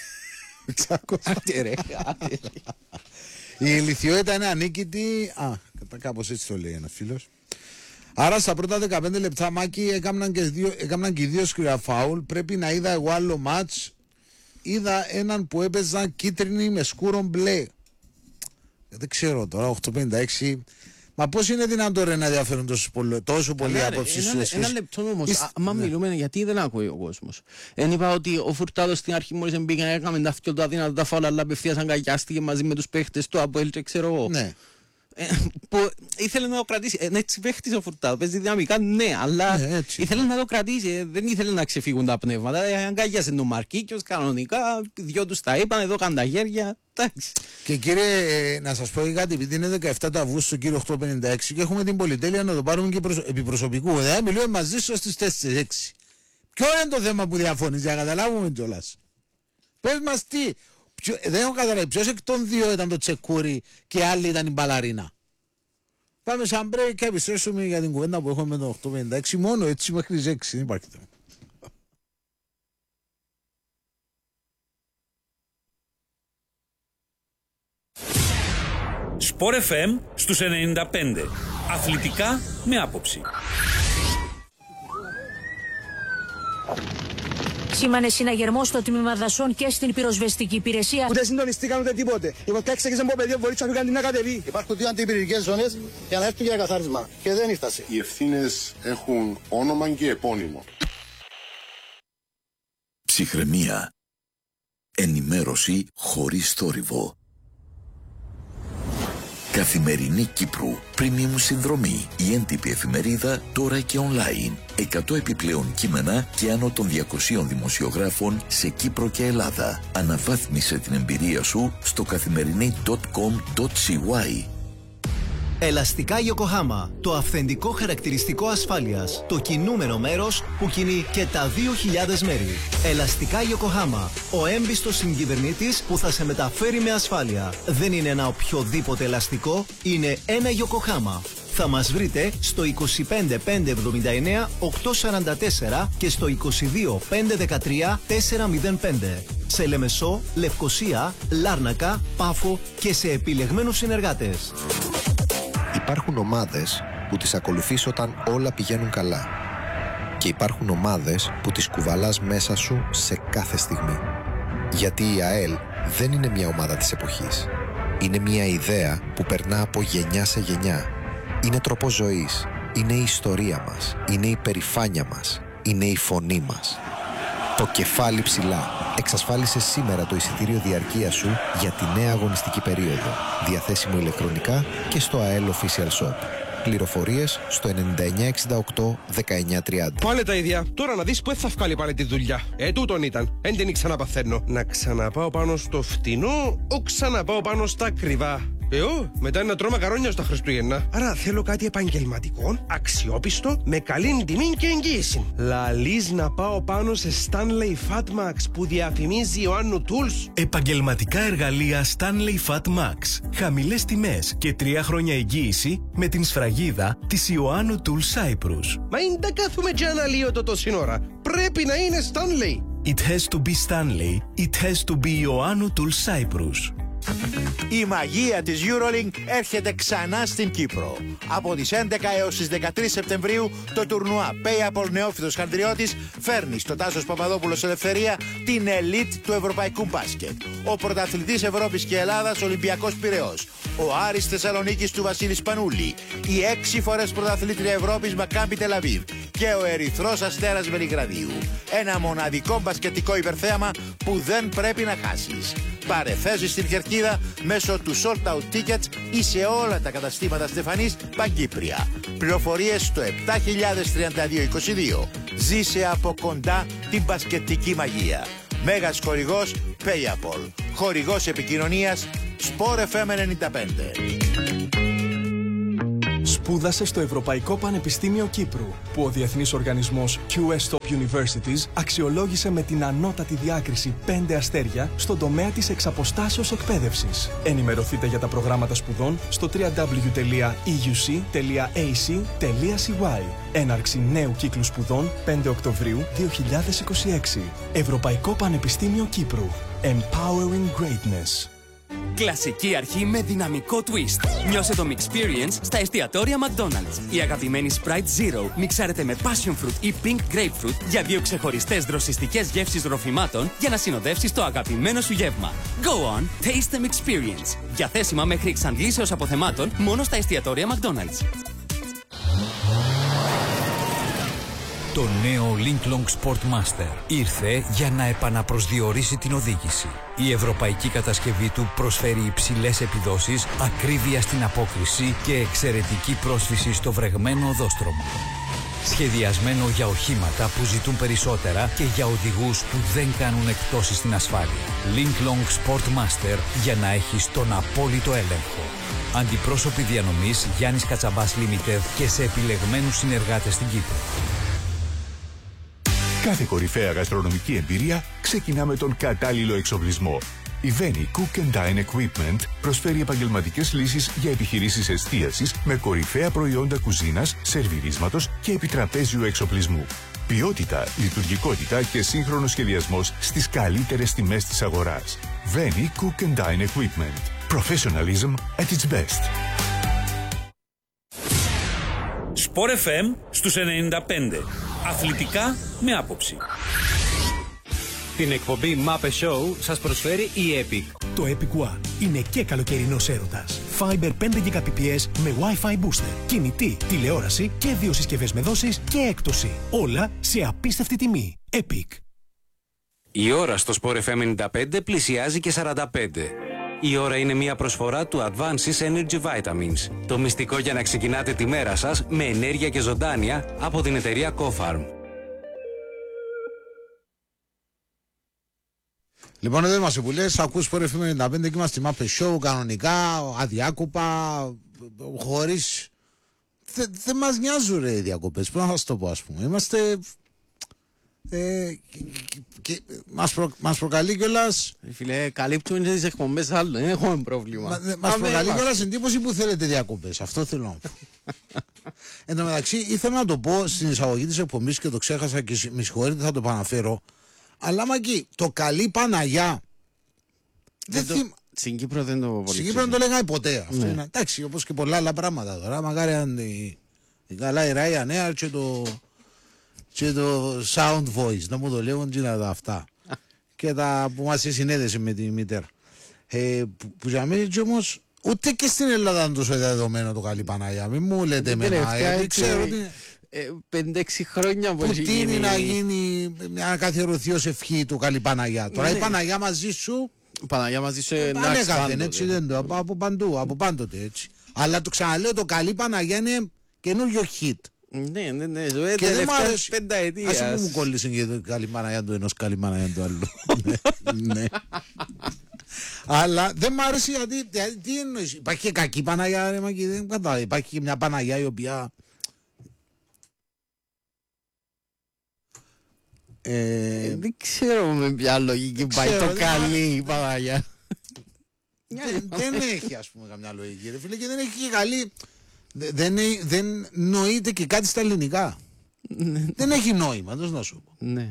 Η ηλικιότητα είναι ανίκητη. Κάπως έτσι το λέει ένας φίλος. Άρα στα πρώτα 15 λεπτά, Μάκη, έκαναν και δύο σκληρά φάουλ. Πρέπει να είδα εγώ άλλο μάτς. Είδα έναν που έπαιζαν κίτρινη με σκούρο μπλε. Δεν ξέρω τώρα, 856. Μα πώς είναι δυνατόν ρε, να διαφέρουν τόσο πολύ απόψεις σου? Ένα λεπτό όμως, άμα μιλούμε γιατί δεν ακούει ο κόσμος. Εν είπα ότι ο Φουρτάδος στην αρχή μόλις μπήκε να έκαμε τα φκιόλ του αδύνατα τα φάουλα, αλλά απευθείας αγκαγιάστηκε μαζί με τους παίχτες του ΑΠΟΕΛ και ξέρω εγώ. Ναι. Που ήθελε να το κρατήσει. Έτσι παίχτης ο Φουρτάδος, παίζει δυναμικά, ναι, αλλά ήθελε να το κρατήσει. Δεν ήθελε να ξεφύγουν τα πνεύματα. Αγκαγιάσε τον Μαρκίκιος κανονικά, δυο τους τα είπαν, εδώ καν τα χέρια. Και κύριε, να σας πω κάτι, επειδή είναι 17 του Αυγούστου, κύριο 856, και έχουμε την πολυτέλεια να το πάρουμε και επί προσωπικού. Μιλούμε μαζί σου στις 4-6. Ποιο είναι το θέμα που διαφωνείς, για να καταλάβουμε κιόλας? Πες μας τι. Δεν έχω καταλάβει ποιος εκ των δύο ήταν το Τσεκούρι και άλλοι ήταν η Μπαλαρίνα. Πάμε σαν break και επιστρέψουμε για την κουβέντα που έχουμε με το 856. Μόνο έτσι μέχρι τις 6, δεν υπάρχει θέμα. Σπορ FM στους 95. Αθλητικά με άποψη. Σήμανε συναγερμό στο τμήμα δασών και στην πυροσβεστική υπηρεσία. Ούτε συντονιστήκαν ούτε τίποτε. Οι βοσκάξεις από παιδί μπορεί να φύγουν να κατεβεί. Υπάρχουν δύο αντιπυρηνικές ζώνες για να έρθουν για καθάρισμα και δεν ήρθασε. Οι ευθύνες έχουν όνομα και επώνυμο. Ψυχραιμία. Ενημέρωση χωρίς θόρυβο. Καθημερινή Κύπρου. Premium συνδρομή. Η έντυπη εφημερίδα τώρα και online. 100 επιπλέον κείμενα και άνω των 200 δημοσιογράφων σε Κύπρο και Ελλάδα. Αναβάθμισε την εμπειρία σου στο καθημερινή.com.cy. Ελαστικά Yokohama. Το αυθεντικό χαρακτηριστικό ασφάλειας. Το κινούμενο μέρος που κινεί και τα 2.000 μέρη. Ελαστικά Yokohama. Ο έμπιστος συγκυβερνήτης που θα σε μεταφέρει με ασφάλεια. Δεν είναι ένα οποιοδήποτε ελαστικό, είναι ένα Yokohama. Θα μας βρείτε στο 25 579 844 και στο 22 513 405. Σε Λεμεσό, Λευκοσία, Λάρνακα, Πάφο και σε επιλεγμένους συνεργάτες. Υπάρχουν ομάδες που τις ακολουθείς όταν όλα πηγαίνουν καλά. Και υπάρχουν ομάδες που τις κουβαλάς μέσα σου σε κάθε στιγμή. Γιατί η ΑΕΛ δεν είναι μια ομάδα της εποχής. Είναι μια ιδέα που περνά από γενιά σε γενιά. Είναι τρόπος ζωής. Είναι η ιστορία μας. Είναι η περηφάνεια μας. Είναι η φωνή μας. Το κεφάλι ψηλά. Εξασφάλισε σήμερα το εισιτήριο διαρκείας σου για τη νέα αγωνιστική περίοδο. Διαθέσιμο ηλεκτρονικά και στο AEL Official Shop. Πληροφορίες στο 9968 1930. Πάλι τα ίδια. Τώρα να δεις που θα βγάλει πάλι τη δουλειά. Τούτον ήταν. Εν την ξαναπαθαίνω. Να ξαναπάω πάνω στο φτηνό, ο ξαναπάω πάνω στα ακριβά. Μετά είναι να τρώω μακαρόνια στα Χριστούγεννα. Άρα θέλω κάτι επαγγελματικό, αξιόπιστο, με καλή τιμή και εγγύηση. Λαλείς να πάω πάνω σε Stanley Fatmax που διαφημίζει Ιωάννου Tools. Επαγγελματικά εργαλεία Stanley Fatmax. Χαμηλές τιμές και 3 χρόνια εγγύηση με την σφραγίδα της Ιωάννου Tools Cyprus. Μα είναι τα κάθουμε και αναλύω το τόση ώρα. Πρέπει να είναι Stanley. It has to be Stanley. It has to be Ιωάννου Tools Cyprus. Η μαγεία της EuroLink έρχεται ξανά στην Κύπρο. Από τις 11 έως τις 13 Σεπτεμβρίου το τουρνουά Payable Νεόφυτος Χανδριώτης φέρνει στο Τάσος Παπαδόπουλος Ελευθερία την ελίτ του ευρωπαϊκού μπάσκετ. Ο πρωταθλητής Ευρώπης και Ελλάδας Ολυμπιακός Πειραιώς. Ο Άρης Θεσσαλονίκης του Βασίλη Σπανούλη. Η 6 φορές πρωταθλήτρια Ευρώπης Μακάμπι Τελαβίβ. και ο Ερυθρός Αστέρας Βελιγραδίου. Ένα μοναδικό μπασκετικό υπερθέαμα που δεν πρέπει να χάσεις. Πάρε θέση στην κερκίδα μέσω του Sold Out Tickets ή σε όλα τα καταστήματα Στεφανής Παγκύπρια. Πληροφορίες στο 703222. Ζήσε από κοντά την μπασκετική μαγεία. Μέγας χορηγός Payapal. Χορηγός επικοινωνίας Sport FM 95. Σπούδασε στο Ευρωπαϊκό Πανεπιστήμιο Κύπρου, που ο διεθνής οργανισμός QS Top Universities αξιολόγησε με την ανώτατη διάκριση 5 αστέρια στον τομέα της εξαποστάσεως εκπαίδευσης. Ενημερωθείτε για τα προγράμματα σπουδών στο www.euc.ac.cy. Έναρξη νέου κύκλου σπουδών 5 Οκτωβρίου 2026. Ευρωπαϊκό Πανεπιστήμιο Κύπρου. Empowering Greatness. Κλασική αρχή με δυναμικό twist. Νιώσε το Mixperience στα εστιατόρια McDonald's. Η αγαπημένη Sprite Zero μιξάρεται με Passion Fruit ή Pink Grapefruit για 2 ξεχωριστές δροσιστικές γεύσεις ροφημάτων για να συνοδεύσεις το αγαπημένο σου γεύμα. Go on, taste the Mixperience. Διαθέσιμα μέχρι εξαντλήσεως αποθεμάτων μόνο στα εστιατόρια McDonald's. Το νέο Linklong Sportmaster ήρθε για να επαναπροσδιορίσει την οδήγηση. Η ευρωπαϊκή κατασκευή του προσφέρει υψηλές επιδόσεις, ακρίβεια στην απόκριση και εξαιρετική πρόσφυση στο βρεγμένο οδόστρωμα. Σχεδιασμένο για οχήματα που ζητούν περισσότερα και για οδηγούς που δεν κάνουν εκπτώσεις στην ασφάλεια. Linklong Sportmaster για να έχεις τον απόλυτο έλεγχο. Αντιπρόσωποι διανομής Γιάννης Κατσαμπάς Limited και σε επιλεγμένους συνεργάτες στην Κύπρο. Κάθε κορυφαία γαστρονομική εμπειρία ξεκινά με τον κατάλληλο εξοπλισμό. Η Veni Cook and Dine Equipment προσφέρει επαγγελματικές λύσεις για επιχειρήσεις εστίασης με κορυφαία προϊόντα κουζίνας, σερβιρίσματος και επιτραπέζιου εξοπλισμού. Ποιότητα, λειτουργικότητα και σύγχρονος σχεδιασμός στις καλύτερες τιμές της αγοράς. Veni Cook and Dine Equipment. Professionalism at its best. Sport FM στους 95. Αθλητικά με άποψη. Την εκπομπή Muppet Show σας προσφέρει η Epic. Το Epic One είναι και καλοκαιρινός έρωτας. Fiber 5 Gbps με Wi-Fi booster, κινητή, τηλεόραση και 2 συσκευές με δόσεις και έκπτωση. Όλα σε απίστευτη τιμή. Epic. Η ώρα στο Sport FM 95 πλησιάζει και 45. Η ώρα είναι μια προσφορά του Advances Energy Vitamins. Το μυστικό για να ξεκινάτε τη μέρα σας με ενέργεια και ζωντάνια από την εταιρεία Cofarm. Λοιπόν, εδώ είμαστε που λες, ακούς Sport FM 95 και είμαστε στη Muppet Show, κανονικά, αδιάκοπα, χωρίς... Δεν μας νοιάζουν ρε οι διακοπές, πώς να σας το πω ας πούμε. Είμαστε... μας προκαλεί κιόλας. Φίλε, καλύπτουν και τις εκπομπές άλλων, δεν έχουμε πρόβλημα. Μας προκαλεί κιόλας εντύπωση που θέλετε διακοπές, αυτό θέλω να πω. Εν τω μεταξύ, ήθελα να το πω στην εισαγωγή της εκπομπής και το ξέχασα και με συγχωρείτε, θα το επαναφέρω. Αλλά μαγκή, το καλή Παναγιά. Στην Κύπρο δεν το πολύ. Στην Κύπρο δεν το λέγανε ποτέ. Αυτό είναι, εντάξει, όπως και πολλά άλλα πράγματα τώρα. Μακάρι αν καλά η Ράια Νέα και το sound voice, να μου το λέγουν και να τα αυτά. Και τα που μας συνέδεσε με τη μητέρα. Που για μένα και όμως ούτε και στην Ελλάδα είναι τόσο δεδομένο το καλή Παναγιά. Μην μου λέτε εμένα, γιατί ξέρω ότι... 5-6 χρόνια που τίνει να γίνει, να καθιερωθεί ως ευχή του καλή Παναγιά. Τώρα η Παναγιά μαζί σου... Παναγιά μαζί σου ανέκαθεν, έτσι δεν το, από παντού, από πάντοτε έτσι. Αλλά το ξαναλέω, το καλή Παναγιά είναι καινούριο hit. Ναι, και δεν μου άρεσε. Πενταετίας. Ας πούμε μου κόλλησε και το καλή Παναγιά του ενός καλή Παναγιά του άλλου. Ναι. Αλλά δεν μου άρεσε γιατί, τι εννοείς, υπάρχει και κακή Παναγιά, υπάρχει και μια Παναγιά η οποία... Δεν ξέρω με ποια λογική πάει το καλή Παναγιά. Δεν έχει ας πούμε καμιά λογική ρε φίλε, και δεν έχει και καλή. Δεν νοείται και κάτι στα ελληνικά. Δεν έχει νόημα, δεν να σου πω. Ναι.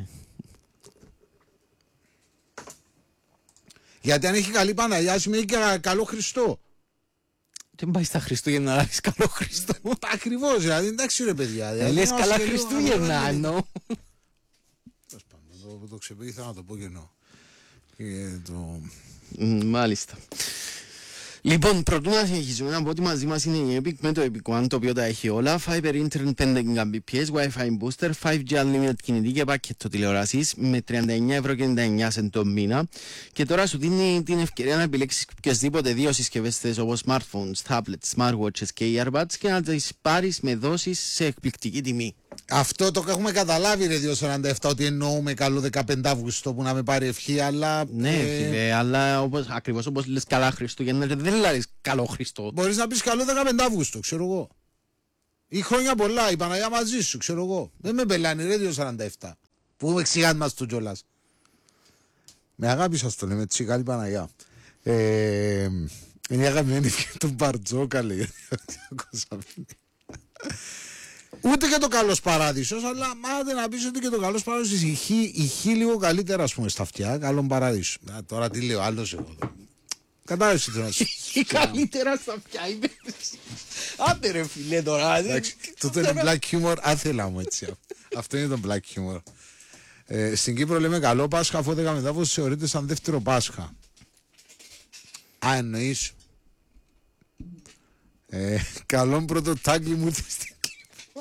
Γιατί αν έχει καλή Παναγιά σημαίνει και καλό Χριστό. Δεν πάει στα Χριστούγεννα να έχεις καλό Χριστό. Ακριβώς, δηλαδή εντάξει ρε παιδιά. Λες καλά Χριστούγεννα εννοώ. Το ξεπήγησα να το πω και εννοώ. Μάλιστα. Λοιπόν, πρωτού να συνεχίσουμε να πω ότι μαζί μας είναι η Epic με το Epic One, το οποίο τα έχει όλα. Fiber Internet 5 Mbps, Wi-Fi Booster, 5G Unlimited κινητή και πακέτο τηλεοράσης με 39,99€ το μήνα. Και τώρα σου δίνει την ευκαιρία να επιλέξεις οποιασδήποτε δύο συσκευές θες, όπως smartphones, tablets, smartwatches και earbuds, και να τις πάρεις με δόσεις σε εκπληκτική τιμή. Αυτό το έχουμε καταλάβει, ρε 247, ότι εννοούμε καλό 15 Αύγουστο που να με πάρει ευχή, αλλά. Ναι, αλλά ακριβώς όπως λες καλά Χριστούγεννα, δεν λες καλό Χριστό. Μπορείς να πεις καλό 15 Αύγουστο, ξέρω εγώ. Ή χρόνια πολλά, η Παναγία μαζί σου, ξέρω εγώ. Δεν με μπελάνει, ρε 247. Που με εξηγάν μας του κιόλας. Με αγάπη σας το λέμε, έτσι, καλή Παναγία. Είναι η αγαπημένη ευχή του Μπαρτζόκα, λέει. Ούτε και το καλός παράδεισος, αλλά μάτε να πεις ότι και το καλός παράδεισος ηχεί λίγο καλύτερα, ας πούμε, στα αυτιά. Καλόν παράδεισο. Τώρα τι λέω, άλλος εγώ. Κατάλαβες τι θέλω να σου. Ηχεί καλύτερα στα αυτιά, είπε. Άντε ρε φίλε τώρα. Τούτο είναι black humor, άθελα μου έτσι. Αυτό είναι το black humor. Στην Κύπρο λέμε καλό Πάσχα, αφού 10 μετά θεωρείται σαν δεύτερο Πάσχα. Α, εννοείς. Καλόν πρώτο τάγκλι μου ήρθε στην Κύπρο.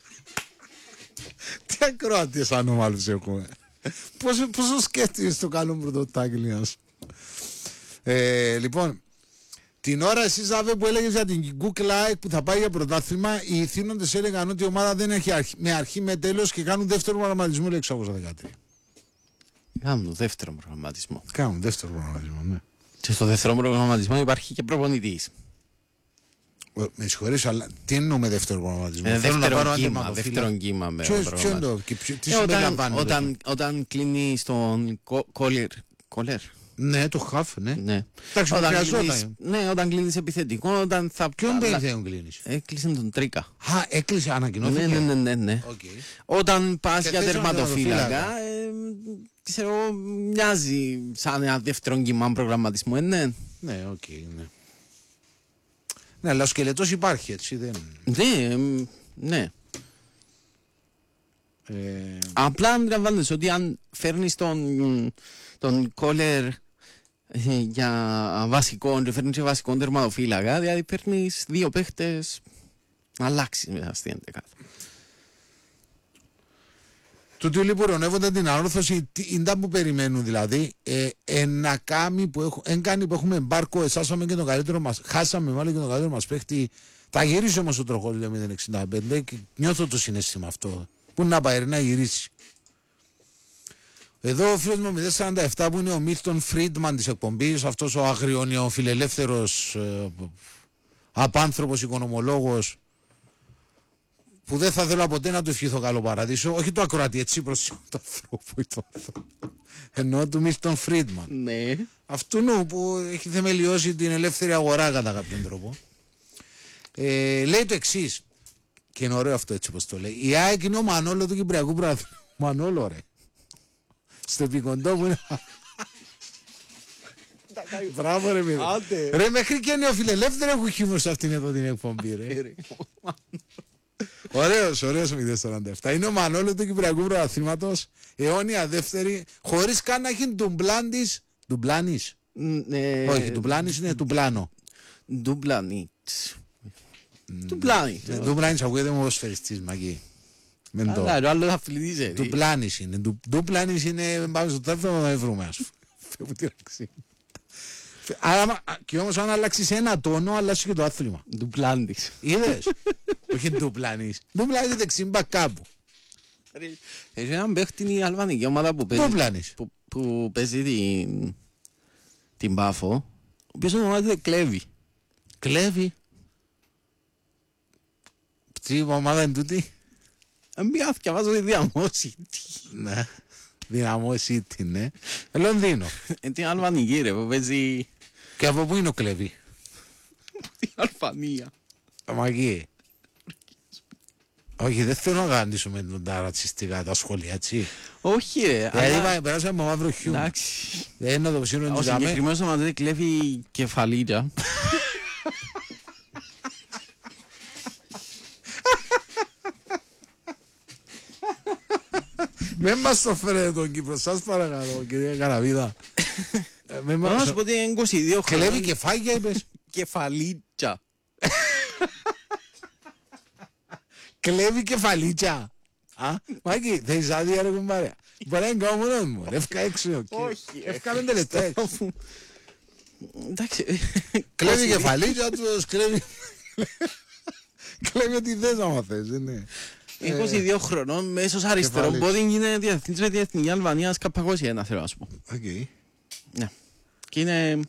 Τι ακροατές ανώμαλους έχουμε. Πόσο σκέφτηκες το καλόν πρώτο τάγκλι μας. Λοιπόν, την ώρα εσύ Ζάβε που έλεγες για την Κουκλάεκ που θα πάει για πρωτάθλημα, οι ηθήνοντες έλεγαν ότι η ομάδα δεν έχει με αρχή με τέλος και κάνουν δεύτερο προγραμματισμό, λέει 613. Κάνουν δεύτερο προγραμματισμό. Κάνουν δεύτερο προγραμματισμό, ναι. Και στο δεύτερο προγραμματισμό υπάρχει και προπονητής. Με συγχωρείς, αλλά τι εννοούμε δεύτερο προγραμματισμό? Δεύτερο κύμα. Ποιο είναι το, τι συμπεριλαμβάνει? Όταν κλείνει στον κόλερ. Ναι, το χαφ, ναι. Εντάξει, όταν κλείνεις επιθετικό, όταν θα... Ποιον περιθέον κλείνεις? Έκλεισε τον Τρίκα. Α, έκλεισε, ανακοινώθηκε. Ναι. Όταν πας για τερματοφύλακα, ξέρω, μοιάζει σαν ένα δεύτερο κύμα προγραμματισμό, ναι. Ναι, οκ, ναι. Ναι, αλλά ο σκελετός υπάρχει, έτσι, δεν... Ναι. Απλά αντιλαμβάνεσαι ότι αν φέρνεις τον κόλερ για βασικό και φέρνεις και βασικό τερματοφύλακα, δηλαδή παίρνεις δύο παίχτες να αλλάξεις μέσα στην 11. Τούτοι όλοι που ρωνεύονται την ανόρθωση είναι που περιμένουν, δηλαδή ένα κάμι που έχουμε εμπάρκο, εσάσαμε και τον καλύτερο μας, χάσαμε μάλλον και τον καλύτερο μας παίχτη, θα γυρίσει όμως ο τροχός 065 και νιώθω το συναίσθημα αυτό, που να πάει να γυρίσει. Εδώ ο φίλος μου 047 που είναι ο Μίλτον Φρίντμαν της εκπομπής, αυτός ο αγριώνιο φιλελεύθερος απάνθρωπος οικονομολόγος, που δεν θα θέλω ποτέ να του ευχηθώ καλό παράδεισο, όχι το ακροατή, έτσι προς το ανθρώπου, εννοώ του Μίλτον Φρίντμαν. Ναι. Αυτού που έχει θεμελιώσει την ελεύθερη αγορά κατά κάποιον τρόπο. Λέει το εξής, και είναι ωραίο αυτό έτσι όπως το λέει, η ΑΕΚ είναι ο Μανόλο του Κυπριακού Πρωταθλήματος. Μανόλο ρε. Στο επικοντό που είναι... Μπράβο ρε παιδί. Ρε μέχρι και νεοφιλελεύθεροι έχουν χιούμορ σε αυτήν εδώ την εκπομπή ρε. Ωραίος ο 047. Είναι ο Μανόλο του Κυπριακού Πρωταθλήματος, αιώνια δεύτερη, χωρίς καν να έχει ντουμπλάντης. Ντουμπλάνης. Όχι, ντουμπλάνης είναι τουμπλάνο. Ντουμπλάνης. Ντουμπλάνης ακούγεται μου ως φεριστής μαγί. Αλλά ο άλλος αθλητής είναι. Ντουμπλάνης είναι. Ντουμπλάνης είναι, πάμε στο τέλος να βρούμε ας πούμε. Και όμως αν αλλάξεις ένα τόνο, αλλάξεις και το άθλημα. Ντουμπλάνης. Είδες? Όχι ντουμπλάνης. Ντουμπλάνης δεξιμπα κάπου. Έχει έναν παίχτη η αλβανική ομάδα που παίζει την Πάφο, ο οποίος ονομάζεται Κλέβη. Κλέβη? Τι ομάδα είναι τούτη? Μια θυκευάζω τη Δυναμό City. Ναι, Δυναμό City, ναι. Λονδίνο. Την αλβανική ρε που παίζει... Και από πού είναι ο Κλέβη? Την Αλβανία. Μαγί. Όχι, δεν θέλω να γαντήσουμε τα ρατσιστικά τα σχόλια, έτσι. Όχι ρε. Δηλαδή περάσαμε από μαύρο χιούμ. Εντάξει. Δεν είναι το ψήνω ο συγκεκριμένος ονομάζεται Κλέβη Κεφαλίδα. Μην μας το φέρετε τον Κύπρο, σας παρακαλώ κυρία Καραβίδα. Να σου πω ότι είναι 22 χρόνια. Κλέβει κεφάλια είπες. κεφαλίτσα. Κλέβει κεφαλίτσα. Μάκη, θες άδεια ρε κουμπάρια. Μπορεί να είναι κάνω μόνος μου. Εύκα έξω. Όχι. Εύκα με τελετές. Εντάξει. Κλέβει κεφαλίτσα τους, κλέβει... Κλέβει ό,τι θες άμα θες, δεν είναι. 22 χρονών, μέσος αριστερών πόδι είναι διεθνής με την Εθνική Αλβανίας Καππαγώσια, θέλω να σου πω. Ναι. Και είναι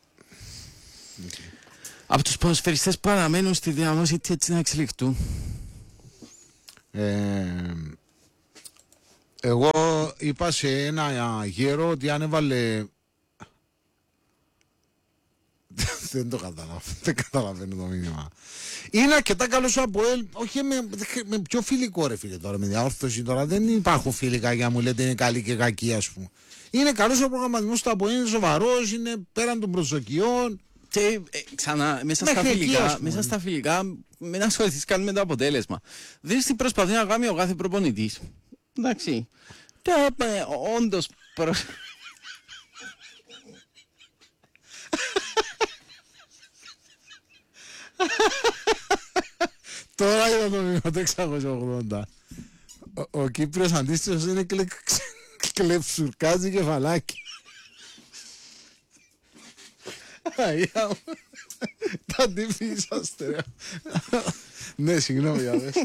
από τους ποδοσφαιριστές που αναμένουν στη διαμόση έτσι να εξελιχτούν. Εγώ είπα σε ένα γέρο ότι αν έβαλε... Δεν το καταλαβαίνω, δεν καταλαβαίνω το μήνυμα. Είναι αρκετά καλός ο ΑΠΟΕΛ, όχι με πιο φιλικό ρε φίλε τώρα, με διαόρθωση τώρα. Δεν υπάρχουν φιλικά για να μου λέτε είναι καλή και κακή ας πούμε. Είναι καλός ο προγραμματισμός του ΑΠΟΕΛ, είναι σοβαρός, είναι πέραν των προσδοκιών. Και ξανά, μέσα στα φιλικά, μην ασχοληθείς καν με το αποτέλεσμα. Δεις τι προσπαθεί να κάνει ο κάθε προπονητής. Εντάξει. Όντως Τώρα είδα το μήμα το 680. Ο Κύπριος αντίστοιχος είναι κλεψουρκάζει κεφαλάκι. Τα αντιφύσαστε ρε. Ναι, συγγνώμη, για δες.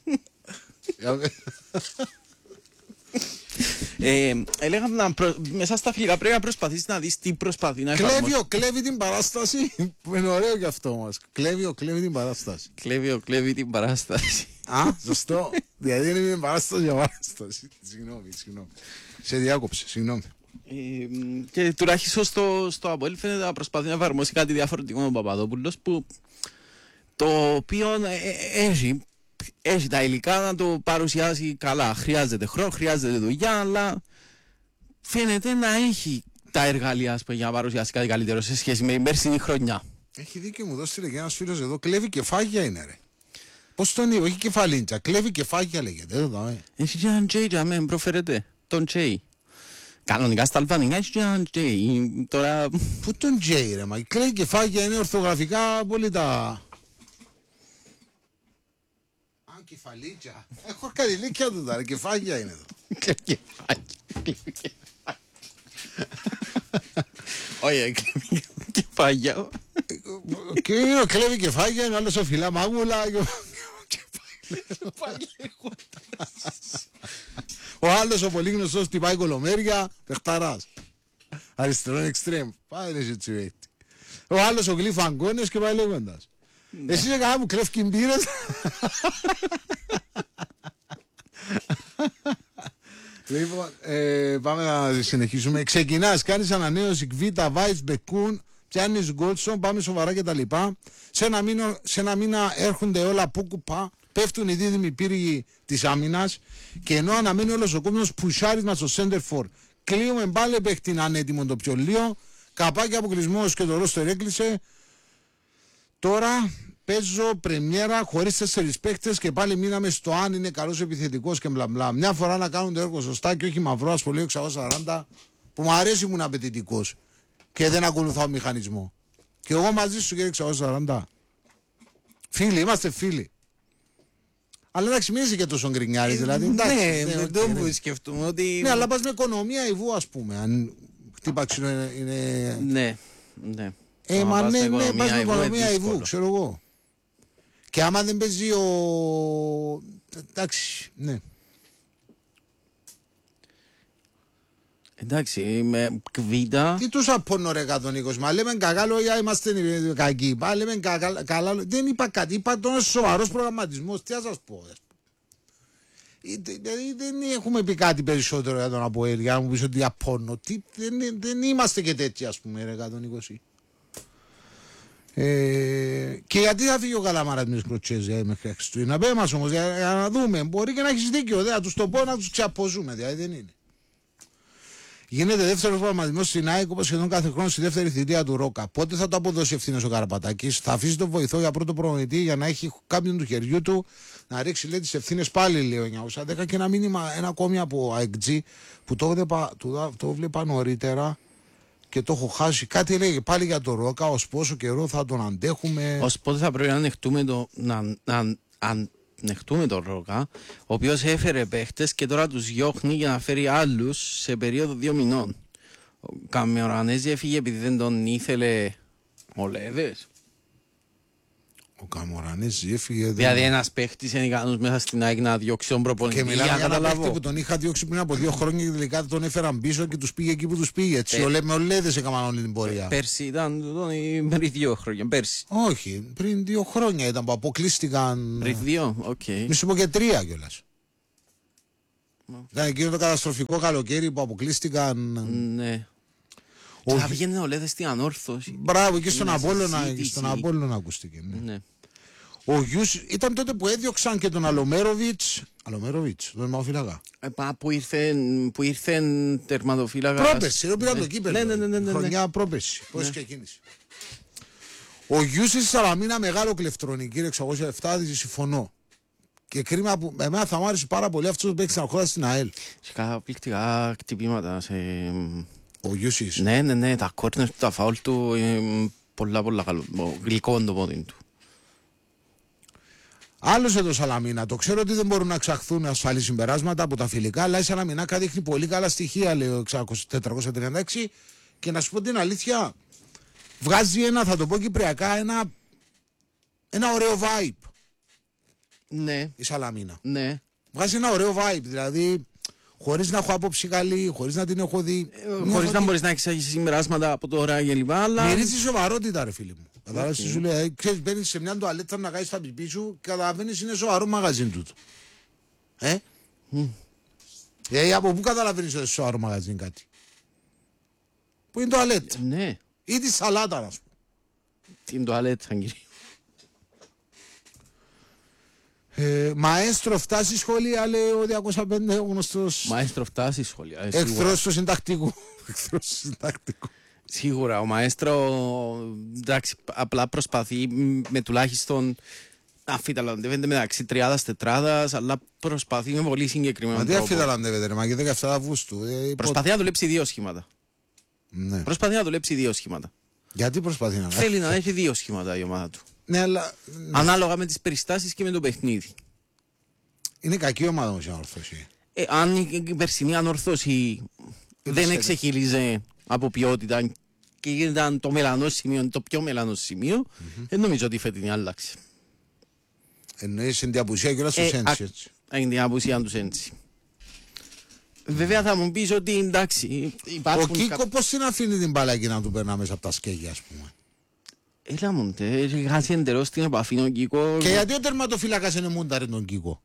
Έλεγα μέσα στα φιλικά πρέπει να προσπαθείς να δεις τι προσπαθεί να εφαρμόσει. Κλέβει την παράσταση που είναι ωραίο γι' αυτό μας. Κλέβει την παράσταση. Κλέβει την παράσταση. Α, σωστό. Δηλαδή είναι μια παράσταση για παράσταση. Συγγνώμη. Σε διάκοψε, συγγνώμη. Και τουλάχιστον στο ΑΠΟΕΛ φαίνεται να προσπαθεί να εφαρμόσει κάτι διαφορετικό με τον Παπαδόπουλος, που το οποίο έχει τα υλικά να το παρουσιάσει καλά. Χρειάζεται χρόνο, χρειάζεται δουλειά, αλλά φαίνεται να έχει τα εργαλεία για να παρουσιάσει κάτι καλύτερο σε σχέση με την περσινή χρονιά. Έχει δίκιο, μου δώσει και ένας φίλος εδώ. Κλέβει κεφάγια είναι ρε. Πώς τον είπε, όχι κεφαλίντσα, κλέβει κεφάγια λέγεται. Έχει και έναν Τζέι, αμέν, προφέρεται. Τον Τζέι. Κανονικά στα αλβανικά έχει και έναν Τζέι. Τώρα... Πού τον Τζέι ρε, μα κλέβει κεφάγια είναι ορθογραφικά πολύ τα... Κεφαλίτσα. Έχω καριλίκια του τώρα, κεφάγια είναι εδώ. Όχι, κεφάγια. Και είναι ο κλέβει κεφάγια, είναι άλλος ο φυλά μάγουλα. Ο άλλος ο πολύ γνωστός τι πάει κολομέρια, παιχταράς. Αριστερόν εξτρέμ. Πάει ρε ζετσιβέτη. Ο άλλος ο γλύφο αγκώνες και πάει λέγοντας. Εσύ είναι κανένα που κλέφκει μπύρες. Λοιπόν, πάμε να συνεχίσουμε. Ξεκινάς, κάνεις ανανέωση Κβίτα, Βάιτς, Μπεκούν, πιάνεις Γκόλσον, πάμε σοβαρά και τα λοιπά. Σε ένα μήνα έρχονται όλα που κουπά, πέφτουν οι δίδυμοι πύργοι της άμυνας και ενώ αναμένει όλος ο κόσμος πουσάρισμα στο Σέντερφορ, κλείουμε πάλι παίχτη ανέτοιμο το πιολίο, καπάκι αποκλεισμός και το ρόστερ έκλεισε. Τώρα παίζω πρεμιέρα χωρίς 4 παίκτες και πάλι μείναμε στο αν είναι καλός επιθετικός και μπλα μπλα. Μια φορά να κάνουν το έργο σωστά και όχι μαυρό ασχολείο 640 που μου αρέσει, ήμουν απαιτητικός και δεν ακολουθάω μηχανισμό. Και εγώ μαζί σου κύριε 640. Φίλοι, είμαστε φίλοι. Αλλά εντάξει, μην είσαι και τόσο γκρινιάρης δηλαδή. Ναι, δεν μου σκεφτούμε ότι... Ναι, αλλά πας με οικονομία Ιβού ας πούμε. Αν χτύπα ξύλο είναι... Ναι. Μα ναι, πας με οικονομία Ιβού, ξέρω εγώ. Και άμα δεν παίζει ο... Εντάξει, ναι. Εντάξει, με Κβίτα... Τι τους απώνω ρε 120, μα λέμε κακά λόγια, είμαστε κακοί. Λέμε καλά λόγια, δεν είπα κάτι, είπα τον σοβαρός προγραμματισμός, τι θα σας πω. Δηλαδή δεν έχουμε πει κάτι περισσότερο για τον ΑΠΟΕΛ, για να μου πεις ότι απώνω. Δεν είμαστε και τέτοιοι ας πούμε ρε 120. Και γιατί θα φύγει ο Καλαμάρας με τις κροτσές μέχρι Χριστούγεννα. Πες μας όμως για να δούμε. Μπορεί και να έχεις δίκιο. Να τους το πω να τους ξαπωζούμε. Δηλαδή δεν είναι. Γίνεται δεύτερος προγραμματισμός στην ΑΕΚ όπως σχεδόν κάθε χρόνο στη δεύτερη θητεία του Ρόκα. Πότε θα το αποδώσει ευθύνες ο Καραπατάκης. Θα αφήσει τον βοηθό για πρώτο προπονητή για να έχει κάποιον του χεριού του να ρίξει λέει τις ευθύνες πάλι λέει ο 910 και ένα μήνυμα ένα ακόμη από AEG που το βλέπα νωρίτερα. και το έχω χάσει. Κάτι έλεγε πάλι για το Ρόκα, ως πόσο καιρό θα τον αντέχουμε. Ως πότε θα πρέπει να ανεχτούμε τον Ρόκα, ο οποίος έφερε παίχτες και τώρα τους διώχνει για να φέρει άλλους σε περίοδο 2 μηνών. Ο Καμερανέζη έφυγε επειδή δεν τον ήθελε ο Λέδες. Ο Καμερανέζη έφυγε. Δηλαδή ένας παίχτης είναι ικανός μέσα στην ΑΕΚ να διώξει τον προπονητή. Και μιλάμε για ένα παίχτη που τον είχα διώξει πριν από 2 χρόνια και τελικά τον έφεραν πίσω και τους πήγε εκεί που τους πήγε. Έτσι, με ο Λέδες έκαναν όλη την πορεία. Πέρσι ήταν πριν 2 χρόνια. Πέρσι. Όχι, πριν 2 χρόνια ήταν που αποκλείστηκαν. Πριν 2, οκ. Μη σου πω και 3 κιόλας. Ήταν εκείνο το καταστροφικό καλοκαίρι που αποκλείστηκαν. Ναι. Θα βγαίνει ο Λέδες στην ανόρθωση. Μπράβο, και στον Απόλλωνα ακούστηκε. Ναι. Ο Γιούς ήταν τότε που έδιωξαν και τον Αλομέροβιτς, τον τερματοφύλακα. Που ήρθε τερματοφύλακα. Πρόπερση, εδώ πήραν το κύπελλο. Ναι. Χρονιά πρόπερση. Πώς ξεκίνησε. Ο Γιούς στη Σαλαμίνα μεγάλο κλεφτρόνι, κύριε 607, συμφωνώ. Και κρίμα που εμένα θα μου άρεσε πάρα πολύ αυτός που παίξει να χώρα στην ΑΕΛ. Σε καταπληκτικά χτυπήματα. Ο Γιούσης. Ναι, τα κόρνερ, τα φάουλ του, πολλά καλό. Γλυκό το πόδι του. Άλλος εδώ Σαλαμίνα. Το ξέρω ότι δεν μπορούν να ξαχθούν ασφαλή συμπεράσματα από τα φιλικά, αλλά η Σαλαμινάκα δείχνει πολύ καλά στοιχεία, λέει ο 436. Και να σου πω την αλήθεια, βγάζει θα το πω κυπριακά, ένα ωραίο vibe. Ναι. Η Σαλαμίνα. Ναι. Βγάζει ένα ωραίο vibe, δηλαδή χωρίς να έχω άποψη καλή, χωρίς να την έχω δει. Χωρίς να μπορείς να έχεις συμπεράσματα από τώρα και λοιπά, αλλά. Μυρίζει σοβαρότητα, ρε φίλε μου. Καταλάβεις τι σου λέει. Ξέρεις, μπαίνεις σε μια τουαλέτα να κάνεις τα πιπί σου και καταλαβαίνεις είναι σοβαρό μαγαζίν τούτο. Από πού καταλαβαίνεις ότι είναι σοβαρό μαγαζίν κάτι? Πού είναι τουαλέτα? Ναι. Ή τη σαλάτα, να σου πω. Την τουαλέτα, κύριε. Μαέστρο φτάσει σχολεία, λέει ο 205, ο γνωστός. Μαέστρο φτάσει σχολεία. Εχθρός του συντακτικού. Σίγουρα, ο Μαέστρο εντάξει, απλά προσπαθεί με τουλάχιστον αφιταλαντεύεται μεταξύ 30-40, αλλά προσπαθεί με πολύ συγκεκριμένο τρόπο. Μα τι αφιταλαντεύεται, ρε, μα και 17 Αυγούστου. Προσπαθεί να δουλέψει 2 σχήματα. Ναι. Προσπαθεί να δουλέψει 2 σχήματα. Γιατί προσπαθεί να θέλει να έχει 2 σχήματα η ομάδα του. Ναι, αλλά. Ανάλογα με τις περιστάσεις και με το παιχνίδι. Είναι κακή ομάδα όμως η ανορθώση. Αν η περσινή ανορθώση δεν εξεχείλιζε από ποιότητα και ήταν το μελανό σημείο, το πιο μελανό σημείο, δεν νομίζω ότι η φετινή άλλαξε. Εννοείς την απουσία και όλα στους Σέντσι, έτσι. Την απουσία του Σέντσι. Βέβαια θα μου πεις ότι εντάξει υπάρχουν. Ο Κίκο πώς την αφήνει την μπάλα εκεί να του περνά μέσα από τα σκέγια, ας πούμε? Έλα μου, χάσει εντελώς την επαφή ο Κίκο. Και γιατί ο τερματοφύλακας είναι μούνταρε τον Κίκο?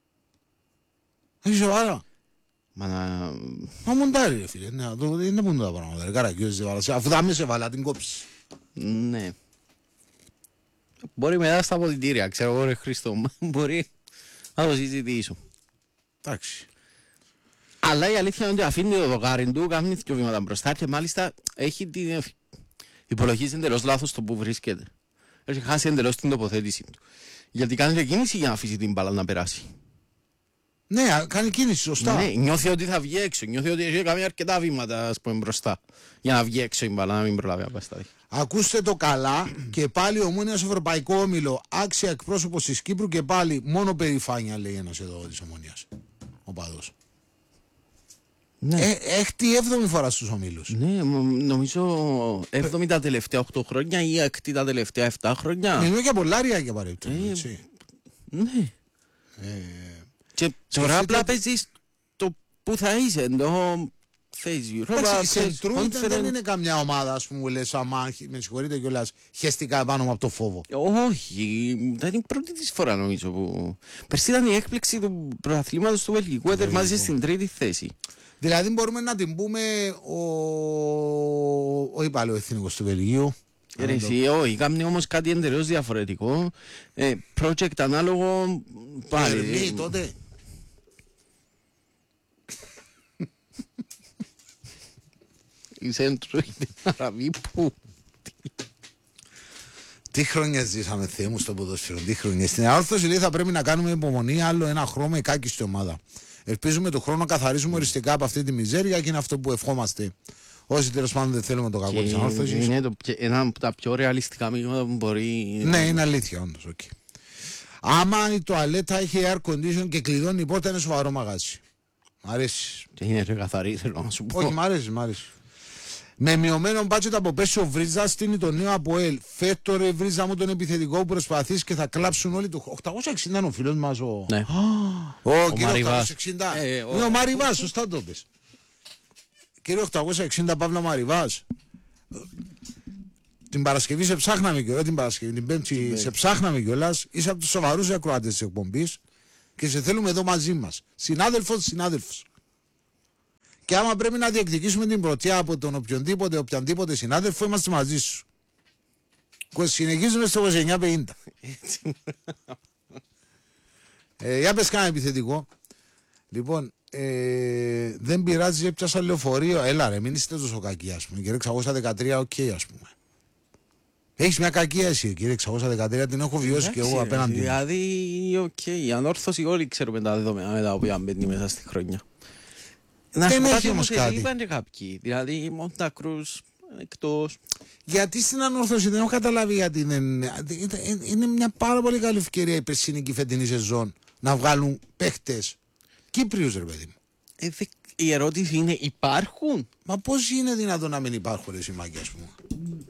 Έχει σοβαρά. Μα μοντάρει, ρε φίλε. Είναι μόνο τα πράγματα. Ρε Καρακιός σε βάλα. Αφού θα με σε βάλα, την κόψεις. Ναι. Μπορεί μετά στα αποδυτήρια, ξέρω εγώ, ρε Χριστό. Μπορεί να το συζητήσω. Εντάξει. Αλλά η αλήθεια είναι ότι αφήνει το δοκάρι του, κάνει 2 βήματα μπροστά και μάλιστα έχει την. Υπολογίζει εντελώς λάθος το που βρίσκεται. Έχει χάσει εντελώς την τοποθέτηση του. Γιατί κάνει και κίνηση για να αφήσει την μπάλα να περάσει. Ναι, κάνει κίνηση, σωστά. Ναι, νιώθει ότι θα βγει έξω. Νιώθει ότι έχει κάνει αρκετά βήματα, ας πούμε, μπροστά. Για να βγει έξω η μπάλα, να μην προλάβει να πάει στα δίχτυα. Ακούστε το καλά, και πάλι Ομόνιας Ευρωπαϊκό Όμιλο, άξια εκπρόσωπος της Κύπρου και πάλι μόνο περηφάνεια, λέει ένας εδώ της Ομόνιας. Ο παδός. Ναι. Έχτη 7η φορά στους ομίλους. Ναι, νομίζω 7η τα τελευταία 8 χρόνια ή 6η τα τελευταία 7 χρόνια. Είναι και πολλάρια και παρεπτώσει, έτσι. Ναι. Και τώρα απλά παίζεις το που θα είσαι, ενώ θες Europa, η Σεντρού δεν είναι καμιά ομάδα, ας πούμε, λες, αμά, με συγχωρείτε κιόλας, χεστικά πάνω από το φόβο. Όχι, ήταν η πρώτη της φορά νομίζω που. Πέρσι ήταν η έκπληξη του πρωταθλήματος του Βελγικού, τερμάτισε στην 3η θέση. Δηλαδή μπορούμε να την πούμε όχι πάλι ο εθνικός του Βελγίου. Όχι, κάνει όμως κάτι εντελώς διαφορετικό. Project ανάλογο πάλι. Τότε. Η Σέντρο είναι Αραβή που. Τι χρόνια ζήσαμε, Θεέ μου, στο ποδόσφαιρο, τι χρόνια. Στην αόρθωση λέει θα πρέπει να κάνουμε υπομονή άλλο ένα χρόνο η κάκιστη ομάδα. Ελπίζουμε το χρόνο να καθαρίσουμε οριστικά από αυτή τη μιζέρια και είναι αυτό που ευχόμαστε Όσοι τέλος πάντων δεν θέλουμε το κακό της ανόρθωσης. Είναι ένα από τα πιο ρεαλιστικά μήνυματα που μπορεί. Ναι, είναι αλήθεια όντως. Okay. Άμα η τουαλέτα έχει air condition και κλειδώνει η πόρτα, είναι σοβαρό μαγάζι. Μ' αρέσει. Και είναι καθαρή, θέλω να σου πω. Όχι, μ' αρέσει. Με μειωμένο μπάτσετ από πέσει ο Βρίζα στείνει το νέο ΑΠΟΕΛ. Φέτο ρε Βρίζα μου τον επιθετικό που προσπαθείς και θα κλάψουν όλοι του. 860 είναι ο φίλος μας ο. Ναι. Ο κύριο 860. Είναι ο Μαριβάς, σωστά το πες. Κύριο 860 Παύλα Μαριβάς. Την Παρασκευή σε ψάχναμε κιόλας. Την Παρασκευή, την Πέμπτη σε ψάχναμε κιόλας. Είσαι από τους σοβαρούς ακροατές της εκπομπής και σε θέλουμε εδώ μαζί μας. Συνάδελφος. Και άμα πρέπει να διεκδικήσουμε την πρωτιά από τον οποιονδήποτε συνάδελφο, είμαστε μαζί σου. Συνεχίζουμε στο 29-50. Για πες κάνα επιθετικό. Λοιπόν, δεν πειράζει, έπιασα λεωφορείο. Έλα ρε, μην είστε τόσο κακοί, ας πούμε. Κύριε 613, οκ, ας πούμε. Έχεις μια κακία εσύ, κύριε 613, την έχω βιώσει και εγώ απέναντι. Δηλαδή, οκ, η ανόρθωση όλοι ξέρουμε τα δεδομένα με τα οποία μπαίνει μέσα στη χρονιά. Δεν έχει όμως κάτι. Είπαν και κάποιοι, δηλαδή Μοντα Κρούς εκτός. Γιατί στην ανόρθωση δεν έχω καταλάβει γιατί είναι μια πάρα πολύ καλή ευκαιρία η περσινή και η φετινή σεζόν να βγάλουν παίχτες Κύπριους ρε παιδί μου. Η ερώτηση είναι υπάρχουν? Μα πώς είναι δυνατόν να μην υπάρχουν ρε συμμάκια ας πούμε.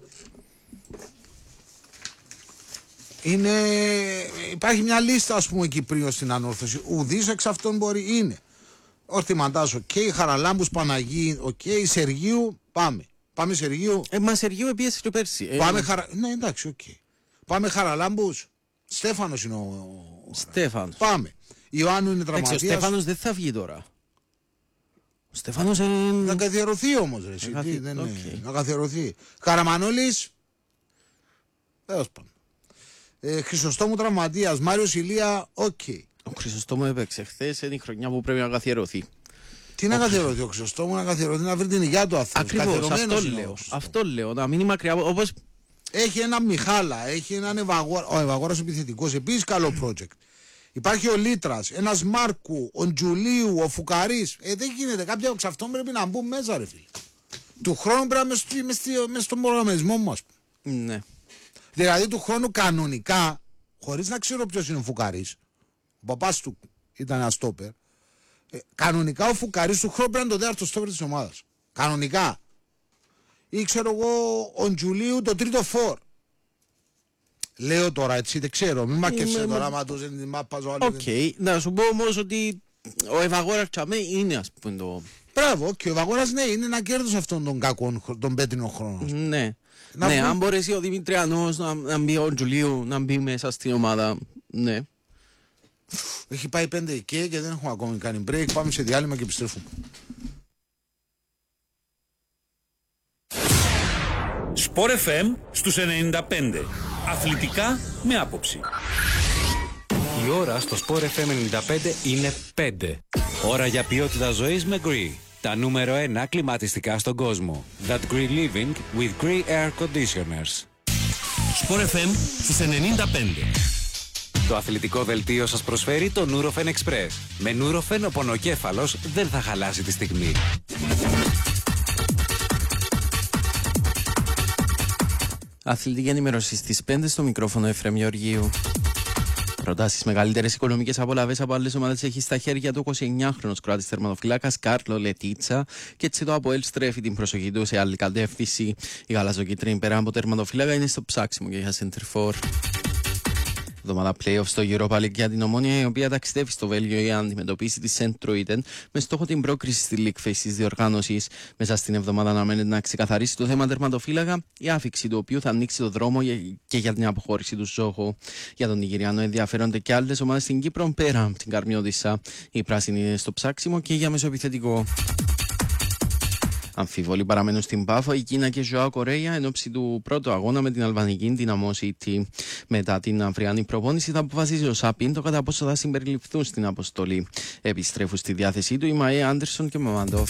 Υπάρχει μια λίστα ας πούμε Κυπρίων στην ανόρθωση. Ουδής εξ αυτών μπορεί είναι. Ορθιμαντάς, οκ, Χαραλάμπους, Παναγί, οκ, Σεργίου, πάμε Σεργίου. Μα Σεργίου επίσης και πέρσι. Ναι, εντάξει, οκ. Πάμε Χαραλάμπους, Στέφανος είναι ο... Στέφανος. Πάμε. Ιωάννου είναι τραυματίας. Ο Στέφανος δεν θα βγει τώρα. Ο Στέφανος να καθιερωθεί όμως, ρε. Να καθιερωθεί. Καραμανόλης, τέλος πάντων. Χρυσοστόμου τραυματίας, Μάριος Ηλία, οκ. Ο Χρυσοστόμου έπαιξε χθες, είναι η χρονιά που πρέπει να καθιερωθεί. Τι να καθιερωθεί ο Χρυσοστόμου, να καθιερωθεί, να βρει την υγεία του αθλητή. Ακριβώς, αυτό λέω, να μην είμαι μακριά, όπως... Έχει έναν Μιχάλα, έχει έναν Ευαγόρα, ο Ευαγόρας επιθετικός, επίσης καλό project. Υπάρχει ο Λίτρας, ένας Μάρκου, ο Τζουλίου, ο Φουκαρής. Δεν γίνεται, κάποια εξ αυτών πρέπει να μπουν μέσα ρε φίλε. Του χρόνου πρέπει να μες στον προγραμματισμό μου ας πούμε. Ναι. Δηλαδή του χρόνου κανονικά, χωρίς να ξέρω ποιος είναι ο Φουκαρής, ο παπάς του ήταν ένα στόπερ. Κανονικά ο Φουκαρής του χρόνου πρέπει να είναι το τέταρτο στόπερ της ομάδας. Κανονικά. Ή ξέρω εγώ ο Τζουλίου το τρίτο φορ. Λέω τώρα έτσι, δεν ξέρω, μην μακεύσε τώρα άμα το ζένει την μάπα ζωάλη. Οκ, να σου πω όμως ότι ο Ευαγόρας Τσαμέ είναι ας πούμε το... Μπράβο, και ο Ευαγόρας ναι, είναι ένα κέρδος αυτόν τον κακό, τον πέτρινο χρόνο. Ναι. Ναι, αν μπορέσει ο Δημητριανός να μπει ο Τζουλίου, να μπει μέσα στην ομάδα, ναι. Έχει πάει 5 και δεν έχουμε ακόμη κάνει break, πάμε σε διάλειμμα και επιστρέφουμε. Sport FM στους 95. Αθλητικά με άποψη. Η ώρα στο Sport FM 95 είναι 5. Ώρα για ποιότητα ζωής με Gree. Τα νούμερο 1 κλιματιστικά στον κόσμο. That Gree Living with Gree Air Conditioners. Sport FM στους 95. Το αθλητικό δελτίο σας προσφέρει το Nurofen Express. Με Nurofen ο πονοκέφαλος δεν θα χαλάσει τη στιγμή. Αθλητική ενημέρωση στις 5 στο μικρόφωνο Εφραίμ Γεωργίου. Προτάσεις μεγαλύτερες οικονομικές απολαύες από άλλες ομάδες έχει στα χέρια του 29χρονος Κροάτης τερματοφυλάκας Κάρλο Λετίτσα και έτσι το ΑΠΟΕΛ στρέφει την προσοχή του σε άλλη κατεύθυνση. Η γαλαζοκίτρινη πέρα από τερματοφυλάκα είναι στο ψάξιμο και για center for. Εβδομάδα playoff στο Europa League για την Ομόνια, η οποία ταξιδεύει στο Βέλγιο για να αντιμετωπίσει τη Σεντ-Τρόιτεν με στόχο την πρόκριση στη League Phase της διοργάνωσης. Μέσα στην εβδομάδα αναμένεται να ξεκαθαρίσει το θέμα τερματοφύλακα, η άφιξη του οποίου θα ανοίξει το δρόμο και για την αποχώρηση του Ζόχο. Για τον Νιγηριανό ενδιαφέρονται και άλλες ομάδες στην Κύπρο πέρα από την Καρμιώτισσα. Η πράσινη είναι στο ψάξιμο και για μεσοεπιθετικό. Αμφίβολοι παραμένουν στην Πάφο η Κίνα και Ζωάο Κορέα εν ώψη του πρώτου αγώνα με την αλβανική Δυναμό City. Μετά την αυριανή προπόνηση θα αποφασίσει ο Σάπιν το κατά πόσο θα συμπεριληφθούν στην αποστολή. Επιστρέφουν στη διάθεσή του οι Μαέ Άντερσον και Μαμαντόφ.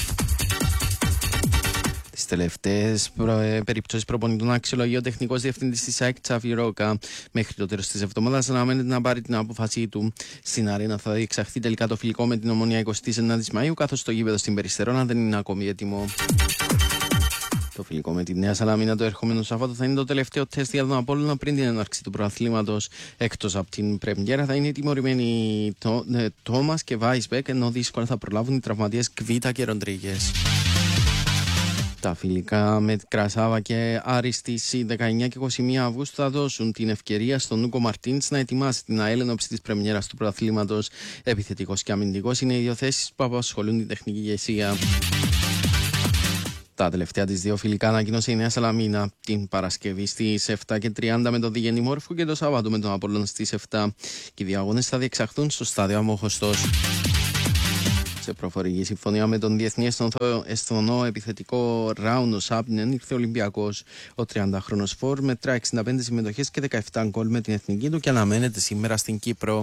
Τις τελευταίες περιπτώσεις προπονητών αξιολογεί ο τεχνικός διευθυντής της ΑΕΚ Τσάφι Ρόκα. Μέχρι το τέλος της εβδομάδας αναμένεται να πάρει την απόφασή του. Στην αρένα θα διεξαχθεί τελικά το φιλικό με την Ομόνια 29 Μαΐου, καθώς το γήπεδο στην Περιστερώνα δεν είναι ακόμη έτοιμο. Το φιλικό με τη Νέα Σαλαμίνα το ερχόμενο Σαββάτο θα είναι το τελευταίο τεστ για τον Απόλλωνα πριν την έναρξη του πρωταθλήματος. Εκτός από την πρεμιέρα θα είναι τιμωρημένοι Τόμας και Βάισμπεκ, ενώ δύσκολα θα προλάβουν οι τραυματίες Κβίτα και Ροντρίγκες. Τα φιλικά με Κρασάβα και Άρη στις 19 και 21 Αυγούστου θα δώσουν την ευκαιρία στον Ούγκο Μαρτίνς να ετοιμάσει την ΑΕΛ ενόψει της πρεμιέρας του πρωταθλήματος. Επιθετικός και αμυντικός είναι οι δύο θέσεις που απασχολούν την τεχνική ηγεσία. Τα τελευταία της δύο φιλικά ανακοίνωσε η Νέα Σαλαμίνα την Παρασκευή στις 7:30 με το Διγενή Μόρφου και το Σάββατο με τον Απόλλωνα στις 7. Και οι δύο αγώνες θα διεξαχθούν στο στάδιο Αμόχωστος. Σε προφορική συμφωνία με τον διεθνή εσθονό επιθετικό Ράουνο Σάπνεν ήρθε ο Ολυμπιακός. Ο 30χρονος φορ μετρά 65 συμμετοχές και 17 γκολ με την εθνική του και αναμένεται σήμερα στην Κύπρο.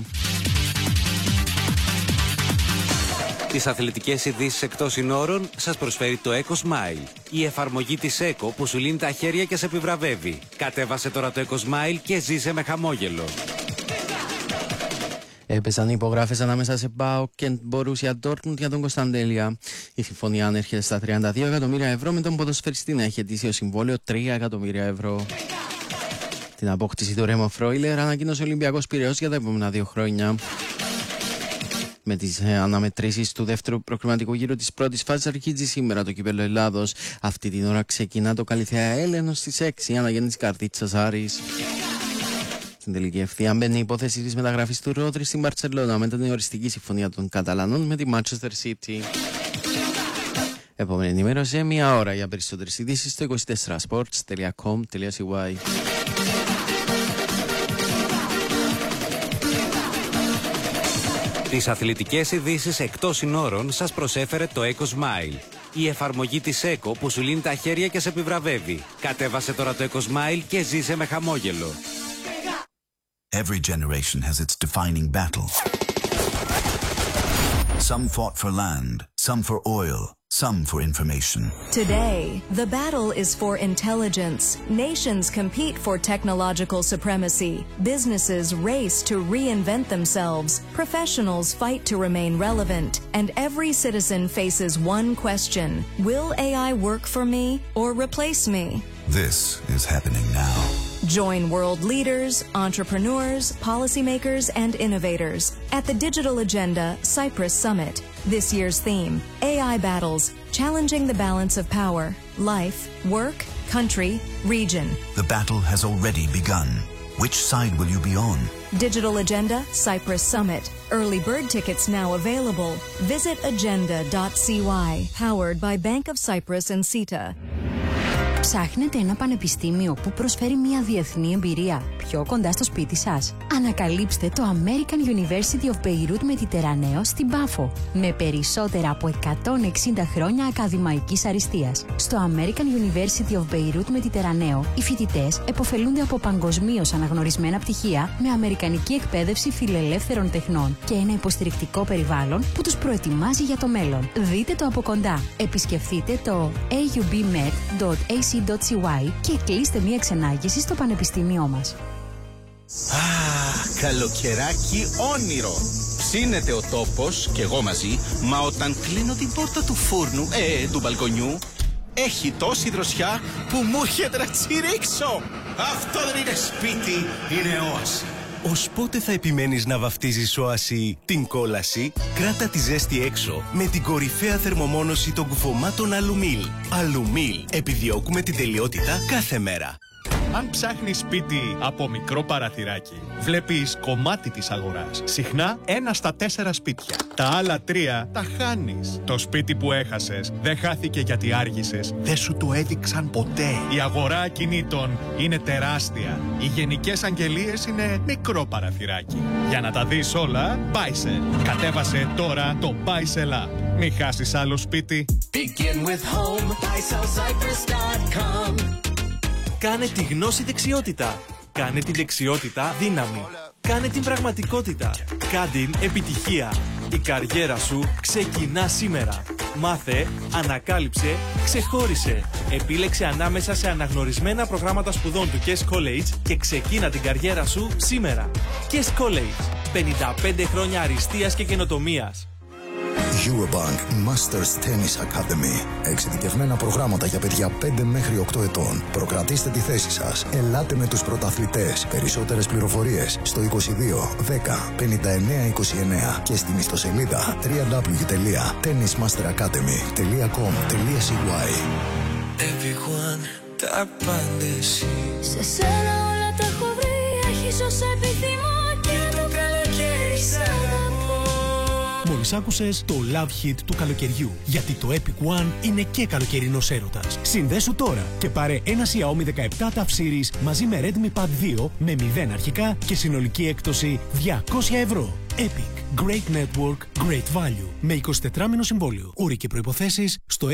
Τις αθλητικές ειδήσεις εκτός συνόρων σας προσφέρει το Eco Smile. Η εφαρμογή της Eco που σου λύνει τα χέρια και σε επιβραβεύει. Κατέβασε τώρα το Eco Smile και ζήσε με χαμόγελο. Έπεσαν οι υπογράφες ανάμεσα σε ΠΑΟΚ και Μπορούσια Ντόρτμουντ για τον Κωνσταντέλια. Η συμφωνία ανέρχεται στα 32 εκατομμύρια ευρώ με τον ποδοσφαιριστή να έχει ετήσιο συμβόλαιο 3 εκατομμύρια ευρώ. Την απόκτηση του Ρέμο Φρόιλερ ανακοίνωσε ο Ολυμπιακός Πειραιώς για τα επόμενα 2 χρόνια. Με τις αναμετρήσεις του δεύτερου προκριματικού γύρου της πρώτης φάσης αρχίζει σήμερα το κύπελλο Ελλάδος. Αυτή την ώρα ξεκινά το Καλυθέα Έλενος στις 6 αναγέννηση Καρδίτσας Άρης. Στην τελική ευθεία μπαίνει η υπόθεση της μεταγραφής του Ρόδρυ στην Μπαρτσελώνα μετά την οριστική συμφωνία των Καταλανών με τη Manchester City. Επόμενη ενημέρωση, 1 ώρα για περισσότερες ειδήσεις στο 24sports.com.cy. Τις αθλητικές ειδήσεις εκτός συνόρων σας προσέφερε το Eco Smile. Η εφαρμογή της Eco που σου λύνει τα χέρια και σε επιβραβεύει. Κατέβασε τώρα το Eco Smile και ζήσε με χαμόγελο. Every generation has its defining battle. Some fought for land, some for oil, some for information. Today, the battle is for intelligence. Nations compete for technological supremacy. Businesses race to reinvent themselves. Professionals fight to remain relevant. And every citizen faces one question: will AI work for me or replace me? This is happening now. Join world leaders, entrepreneurs, policymakers, and innovators at the Digital Agenda Cyprus Summit. This year's theme, AI Battles, Challenging the Balance of Power, Life, Work, Country, Region. The battle has already begun. Which side will you be on? Digital Agenda Cyprus Summit. Early bird tickets now available. Visit agenda.cy. Powered by Bank of Cyprus and CETA. Ψάχνετε ένα πανεπιστήμιο που προσφέρει μια διεθνή εμπειρία πιο κοντά στο σπίτι σας? Ανακαλύψτε το American University of Beirut Mediterraneo στην Πάφο, με περισσότερα από 160 χρόνια ακαδημαϊκής αριστείας. Στο American University of Beirut Mediterraneo, οι φοιτητές επωφελούνται από παγκοσμίως αναγνωρισμένα πτυχία με αμερικανική εκπαίδευση φιλελεύθερων τεχνών και ένα υποστηρικτικό περιβάλλον που τους προετοιμάζει για το μέλλον. Δείτε το από κοντά. Επισκεφτείτε το aubmed.ac και κλείστε μία ξενάγηση στο πανεπιστήμιό μας. Καλοκαιράκι όνειρο. Ψήνεται ο τόπος και εγώ μαζί, μα όταν κλείνω την πόρτα του φούρνου, του μπαλκονιού, έχει τόση δροσιά που μου έρχεται να τσιρίξω. Αυτό δεν είναι σπίτι, είναι όαση. Ως πότε θα επιμένεις να βαφτίζεις όαση την κόλαση? Κράτα τη ζέστη έξω με την κορυφαία θερμομόνωση των κουφωμάτων Αλουμίλ. Αλουμίλ. Επιδιώκουμε την τελειότητα κάθε μέρα. Αν ψάχνεις σπίτι από μικρό παραθυράκι, βλέπεις κομμάτι της αγοράς. Συχνά 1 στα 4 σπίτια. Τα άλλα 3 τα χάνεις. Το σπίτι που έχασες δεν χάθηκε γιατί άργησες. Δεν σου το έδειξαν ποτέ. Η αγορά ακινήτων είναι τεράστια. Οι γενικές αγγελίες είναι μικρό παραθυράκι. Για να τα δεις όλα, Buysell. Κατέβασε τώρα το Buysell App. Μην χάσεις άλλο σπίτι. Begin with home, BuySellCyprus.com. Κάνε τη γνώση δεξιότητα. Κάνε τη δεξιότητα δύναμη. Κάνε την πραγματικότητα. Κάντε την επιτυχία. Η καριέρα σου ξεκινά σήμερα. Μάθε, ανακάλυψε, ξεχώρισε. Επίλεξε ανάμεσα σε αναγνωρισμένα προγράμματα σπουδών του Kes College και ξεκίνα την καριέρα σου σήμερα. Kes College. 55 χρόνια αριστείας και καινοτομίας. Eurobank Masters Tennis Academy. Εξειδικευμένα προγράμματα για παιδιά 5 μέχρι 8 ετών. Προκρατήστε τη θέση σας. Ελάτε με τους πρωταθλητές. Περισσότερες πληροφορίες στο 22 10 59 29 και στην ιστοσελίδα www.tennismasteracademy.com.cy. Everyone, τα πάντα εσύ. Σε σένα όλα τα έχω βρει. Έχεις όσα επιθυμώ και το καλοκαίρι σ' αγαπώ. Μόλις άκουσες το Love Hit του καλοκαιριού. Γιατί το Epic One είναι και καλοκαιρινός έρωτας. Συνδέσου τώρα και πάρε ένα Xiaomi 17 Tough Series μαζί με Redmi Pad 2 με 0 αρχικά και συνολική έκπτωση 200 ευρώ. Epic. Great Network, Great Value. Με 24 μήνο συμβόλαιο. Όροι και προϋποθέσεις στο